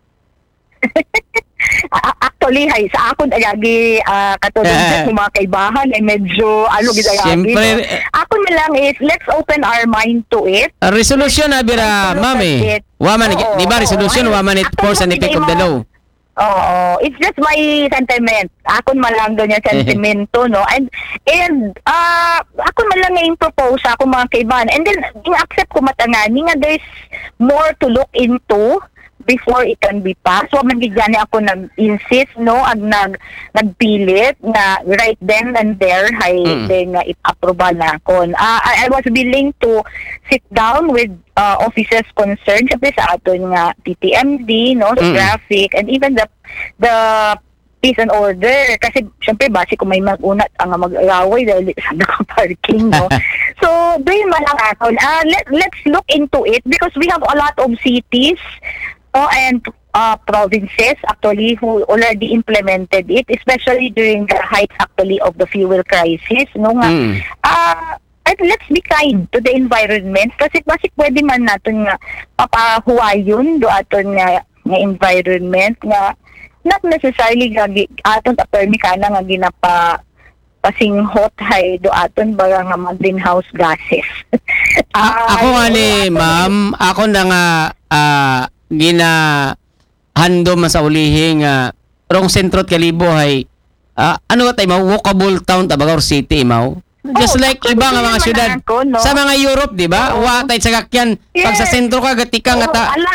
A- Actually, hay, sa akon ayagi uh, katulad Eh. ng mga kaibahan ay medyo ano gid ayagi. Siyempre, no? Ako na lang is let's open our mind to it. Ah, resolution na bira, Let's look ma'am eh. at it. Waman, Oo, di ba oo. resolution, Ay, waman it actually, force and hindi effect of the mo- law. Oo, it's just my sentiment. Ako man lang doon yung sentimento, no? And, and uh, ako man lang nga yung propose ako mga kaibahan. And then, in-accept ko matangani nga there's more to look into before it can be passed. So, man gani ako nag-insist, no? Ag nag, nagpilit na right then and there, hay, Mm. then nga ip-approval na ako. Uh, I, I was willing to sit down with uh, officers concerned, syempre sa aton nga T T M D, no? Sa Mm. traffic, and even the the peace and order. Kasi, syempre, base kung may mag-unat ang mag-away dahil sa naka-parking, no? So, doon man lang ako. Uh, let, let's look into it because we have a lot of cities oh, and uh, provinces actually who already implemented it, especially during the height actually of the fuel crisis. No nga, Mm. ah, at let's be kind to the environment kasi basi pwede man natin nga papahuwayon do aton nga nga environment nga not necessarily nga gi- aton ta permi kana nga ginapa pasinghot hay do aton baga nga mga greenhouse gases. Ah, Ako nga ano, ni, aton- ma'am, ako na nga ah, gina handom sa ulihi nga rong sentrot kalibo hay ah, ano nga tayo mau walkable town ta Bagaur City mau. Just Oh, like actually, iba nga naman mga syudad. ako, no? Sa mga Europe, di ba? Oo. Wa tay sagakyan. Pag sa Yes. sentro ka gatika nga Oo, ta. alat.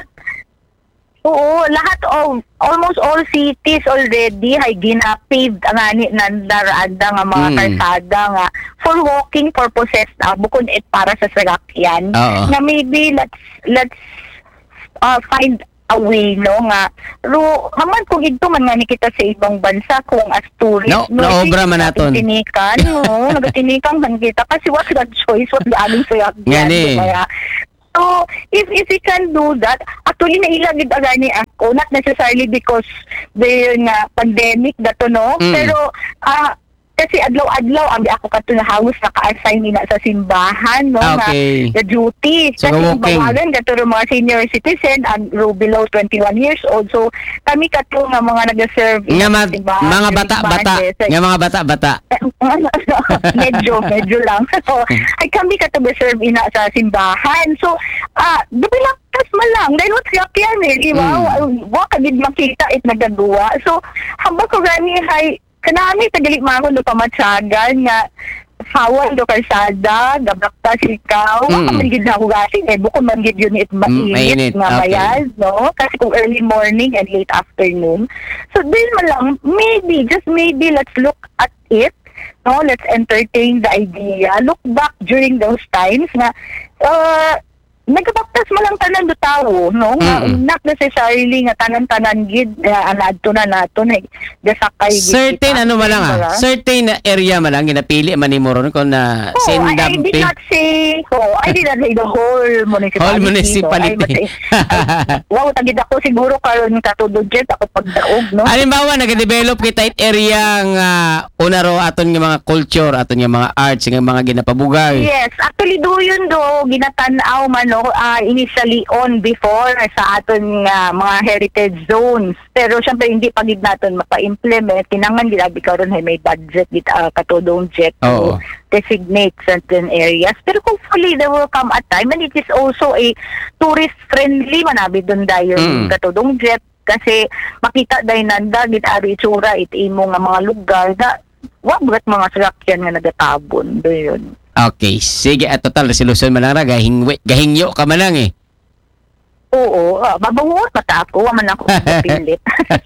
Oo, lahat of almost all cities already hay gina-paved ang ani nandarada nga mga Mm. kalsada nga for walking purposes na bukod it para sa sasakyan. Oo. Na maybe let's let's uh, find a way no nga ro haman kung ito man nga ni kita sa ibang bansa kung as tourist No, naobra man naton. Nagatinikan, no, nagatinikan man kita kasi what's the choice what the aling sayat Ngani. So, if if we can do that, actually nailagid agani ako, not necessarily because the nga pandemic dato no, Mm. pero ah kasi adlaw-adlaw ang ako kato na house naka-assign nila sa simbahan no Okay. nga the duty. So, kasi walking. bawagan kato ro mga senior citizen and ro below twenty-one years old. So kami kato nga mga nag-serve Nga sa ma- simbahan, mga sa bata-bata. simbahan, sa- Nga mga bata-bata. medyo, medyo lang. So, ay kami katabi-serve ina sa simbahan. So, ah, dubilaktas man lang. Dahil what's up yan eh, di ba? Mm. Wa kagid makita it nagagawa. So, hamba ko gani, hay, kanami, tagali mga ko, pamatsagan nga, hawan do kalsada, gabaktas ikaw, Mm. mm. man gid na ako gasin eh, bukod man gid yun it mainit. mainit nga Okay. mayas, no? Kasi kung early morning and late afternoon. So, din man lang, maybe, just maybe, let's look at it, no? Let's entertain the idea. Look back during those times na, uh, nagabaktas mo lang tanan do tao, no? Nga, Mm. not necessarily nga tanan-tanan gid uh, anadto na nato na gasakay gid Certain kita. ano man lang ah. Diba? Certain area man lang ginapili man ni Moron ko na Oh, I, I sindampi. did not say, oh, I did not say the whole municipality. Whole municipality. No? I, but, wow, tagid ako siguro karon katudod jet ako pagdaog, no? Halimbawa, nag-develop kita it area nga una ro aton nga mga culture, aton nga mga arts, nga mga ginapabugay. Yes, actually do yun do ginatan-aw man no, ah, initially on before sa aton nga mga heritage zones. Pero syempre hindi pa gid naton mapa-implement kinahanglan gid abi karon hay may budget gid uh, katudong jet to Oo. designate certain areas. Pero hopefully there will come a time and it is also a tourist friendly manabi doon dayon Mm. katudong jet kasi makita dahil nanda gid ari itsura it imo nga mga lugar na wa bagat mga sasakyan nga nagatabon doon. Okay, sige, at total resolution man lang ra gahingwi, gahingyo ka man lang eh. Oo, uh, babangot mata ako, waman ako pilit.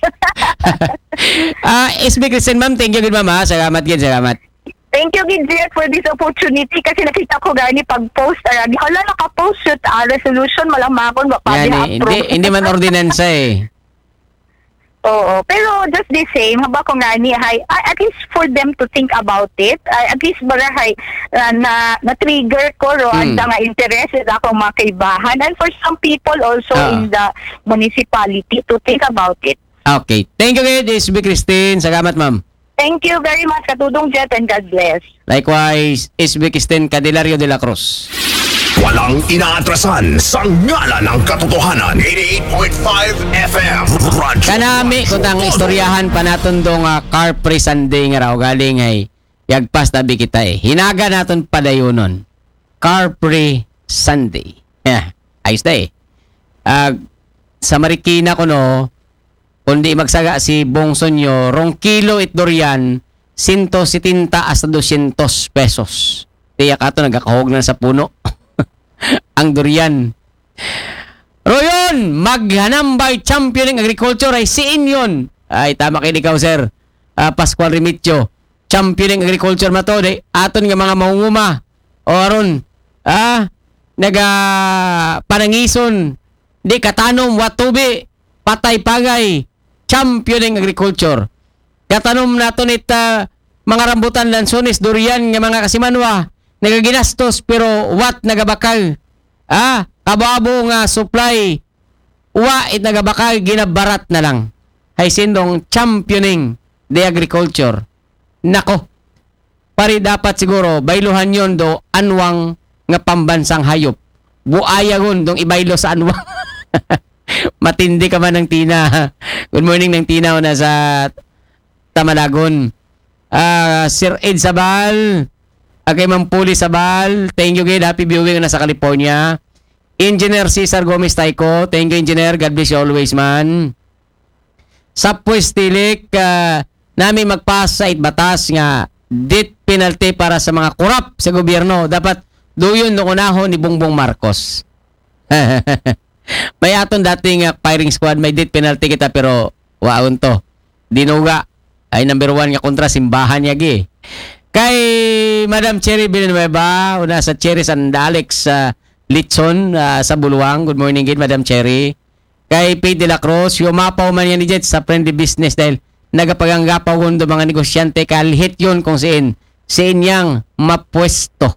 Ah, S B Kristen ma'am, thank you gid ma'am ha. Salamat gid, salamat. Thank you, Gidjet, for this opportunity kasi nakita ko gani pag-post. Uh, hala, naka-post yun. Uh, resolution, malang makon, Yan mapadi eh, hindi approve. hindi man ordinansa eh. Oo, pero just the same, haba ko nga ni, hay, ah, at least for them to think about it, ah, at least bara, hay, ah, na, na-trigger ko, ro, Mm. ang nga interested ako mga kaibahan, and for some people also Ah. in the municipality to think about it. Okay, thank you gid S B Kristen. Salamat ma'am. Thank you very much, Katudong Jet, and God bless. Likewise, S B Kristen Candelario de la Cruz. Walang inaatrasan sa ngalan ng katotohanan. eighty-eight point five F M. Radyo, Kanami Radyo ko tang Todo. istoryahan pa naton dong uh, car pre Sunday nga raw galing ay yagpas tabi kita eh. Hinaga naton padayonon. Car pre Sunday. Yeah, ayos na eh. Ah, sa Marikina ko no, kundi magsaga si Bongsonyo, rong kilo it durian, one hundred seventy hasta two hundred pesos. Tiyak ato nagakahog na sa puno. Ang durian. Royon, maghanambay championing agriculture ay siin yun. Ay, tama kayo ikaw, sir. Ah, Pascual Remitio. Championing agriculture matode. Aton nga mga mahunguma. O aron, ah, naga panangison. Di katanom, watubi, patay pagay. Championing agriculture. Katanom naton it ah, mga rambutan lansones, durian nga mga kasimanwa. Nagaginastos pero what nagabakal. Ah, kababo nga supply. Wa it nagabakal ginabarat na lang. Hay sindong championing the agriculture. Nako. Pari dapat siguro bayluhan yon do anwang nga pambansang hayop. Buaya gon dong ibaylo sa anwang. Matindi ka man ng Tina. Good morning ng Tina na sa Tamalagon. Ah, Sir Ed Sabal, kay Ma'am Puli Sabal, thank you gid, happy viewing na sa California. Engineer Cesar Gomez Taiko, thank you Engineer, God bless you always man. Sa Puestilik, uh, namin magpasa it batas nga death penalty para sa mga korap sa gobyerno. Dapat doyon no unahon ni Bongbong Marcos. May aton dating uh, firing squad, may death penalty kita pero waon to. Dinuga ay number one nga kontra simbahan niya gi. Kay Madam Cherry Villanueva, una sa Cherry Sandalex sa uh, Litson uh, sa Buluang. Good morning gid Madam Cherry. Kay Pete de la Cruz, yumapaw man yan ni Jet sa friendly business dahil nagapaganggapaw hundo mga negosyante kalhit yun kung siin siin yang mapwesto.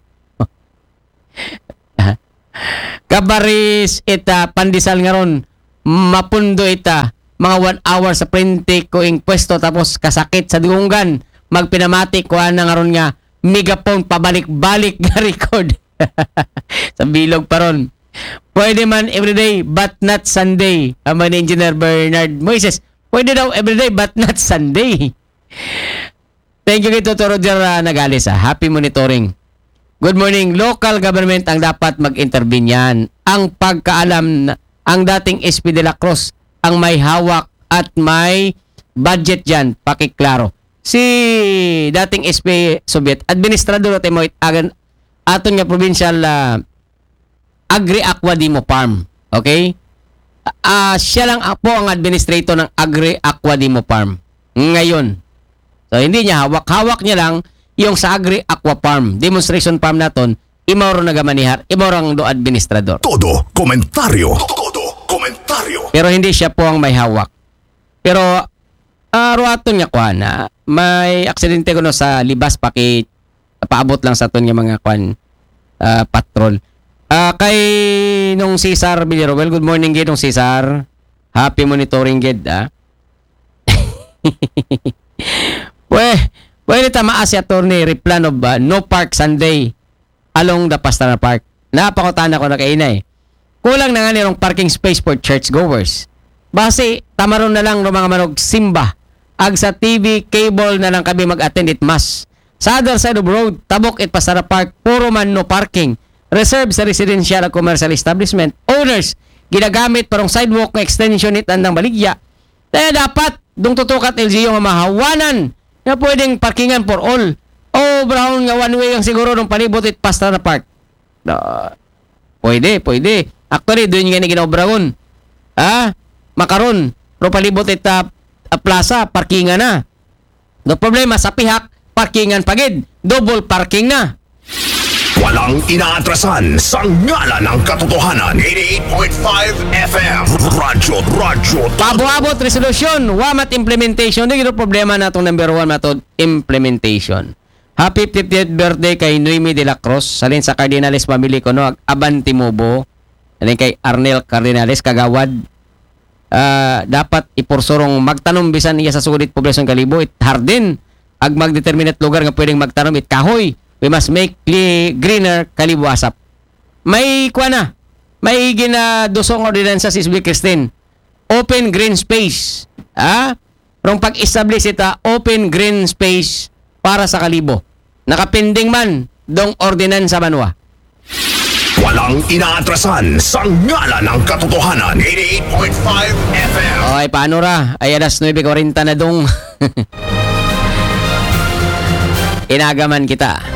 Kabaris ita pandisal nga ron mapundo ita mga one hour sa printe ko ing pwesto tapos kasakit sa dugunggan magpinamati ko na nga ron nga megapone pabalik-balik nga record. Sa bilog pa ron. Pwede man everyday but not Sunday. Ama ni Engineer Bernard Moises. Pwede daw everyday but not Sunday. Thank you kay Toto Roger uh, Nagales. Uh, happy monitoring. Good morning. Local government ang dapat mag-intervene yan. Ang pagkaalam na ang dating S P de la Cruz ang may hawak at may budget dyan. Pakiklaro. Si dating S P Soviet, administrador at mo agan aton nga provincial uh, Agri-Aqua Demo Farm. Okay? Uh, siya lang po ang administrator ng Agri-Aqua Demo Farm. Ngayon. So, hindi niya hawak. Hawak niya lang yung sa Agri-Aqua Farm. Demonstration farm naton, imaw ro nagamanihar, imaw ro ang do administrador. Todo komentaryo. Todo komentaryo. Pero hindi siya po ang may hawak. Pero, uh, ruaton nga kuha na, may aksidente ko no sa libas paki paabot lang sa aton nga mga kuan uh, patrol. Uh, kay nung Cesar Villarroel, good morning gid nung Cesar. Happy monitoring gid ah. Pwede, pwede tama si attorney replan of uh, no park Sunday along the Pastrana Park. Napakutan ako na kainay. Kulang na nga nirong parking space for churchgoers. Base, tamaron na lang ng mga manog simba. Ag sa T V, cable na lang kami mag-attend it mass. Sa other side of road, tabok it Pastrana Park, puro man no parking. Reserve sa residential at commercial establishment. Owners, ginagamit parang sidewalk na extension it andang baligya. Kaya dapat, dung tutukat L G U nga mahawanan na pwedeng parkingan for all. O brown nga one way ang siguro ng palibot it Pastrana Park. Uh, pwede, pwede. Actually, doon nga na ginaobragon. Ah, makaron. Pero palibot it uh, plaza, parkingan na. No problema, sa pihak, parkingan pagid. Double parking na. Walang inaatrasan sa ngala ng katotohanan. eighty-eight point five F M. Radyo, radyo. Pabo-abot resolution, wamat implementation. Hindi ito problema na itong number one matod, implementation. Happy fiftieth birthday kay Noemi de la Cruz. Salin sa Cardinales family ko, no? Abanti Mobo. Salin kay Arnel Cardinales, kagawad. Uh, dapat ipursurong magtanom bisan iya sa sulit poblasyon Kalibo. It hardin. Ag magdeterminate lugar nga pwedeng magtanom it kahoy. We must make greener Kalibo asap. May kwa na. May ginadusong ordinansa si Isabel Christine. Open green space. Ah? Rong pag-establish ita, open green space para sa Kalibo. Nakapending man dong ordinansa manwa. Walang inaatrasan sa ngala ng katotohanan. eighty-eight point five F M. Okay, paano ra? Ay alas nine forty na dong. Inagaman kita.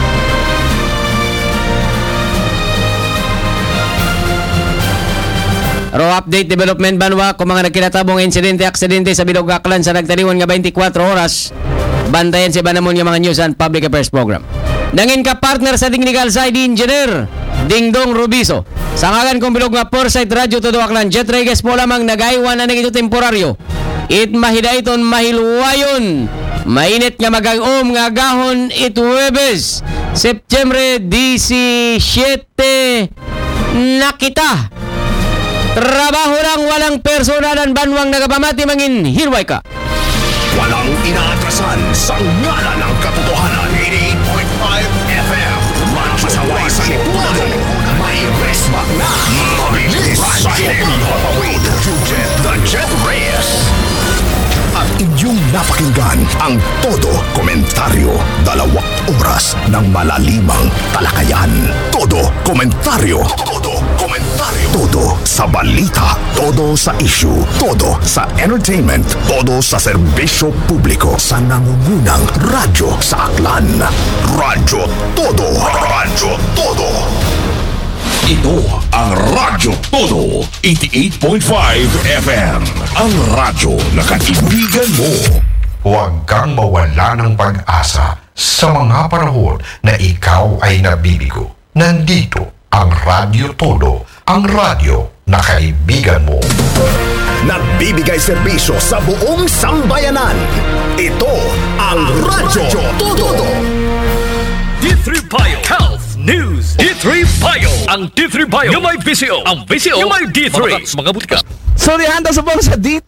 Ro update development banwa kung mga nagkinatabong insidente aksidente sa Bilog Aklan sa nagtaliwan nga twenty-four oras. Bantayan si Banamon nga mga news and public affairs program. Nangin ka partner sa Technical Side Engineer Dingdong Rubiso. Sa ngalan kong Bilog nga Foresight Radio Todo Aklan, Jet Reyes po lamang nagaywan na nagito temporaryo. It mahidayton mahilwayon. Mainit nga magagom nga gahon it Huwebes, September seventeen na kita. Trabaho lang walang personalan banwang nagapamati mangin hirway ka. Walang inaatrasan sa ngala ng katotohanan. eighty-eight point five F M. Masaway sa lipunan. May resmak na. Mabilis. Sa Hemi Hotawid, Jet the Jet Reyes. At inyong napakinggan ang Todo Komentaryo. Dalawang oras ng malalimang talakayan. Todo Komentaryo. Todo Komentaryo. Todo sa balita. Todo sa issue. Todo sa entertainment. Todo sa serbisyo publiko. Sa nangungunang radyo sa Aklan. Radyo Todo. Radyo Todo. Ito ang Radyo Todo, eighty-eight point five F M. Ang radyo na kaibigan mo. Huwag kang mawala ng pag-asa sa mga panahon na ikaw ay nabibigo. Nandito ang Radyo Todo, ang radyo na kaibigan mo. Nagbibigay serbisyo sa buong sambayanan. Ito ang Radyo Todo. D three Bio Health News. D three Bio. Ang D three Bio yung may visyo. Ang visyo yung may D three. Mga butika. Sorry, handa sa bang sa D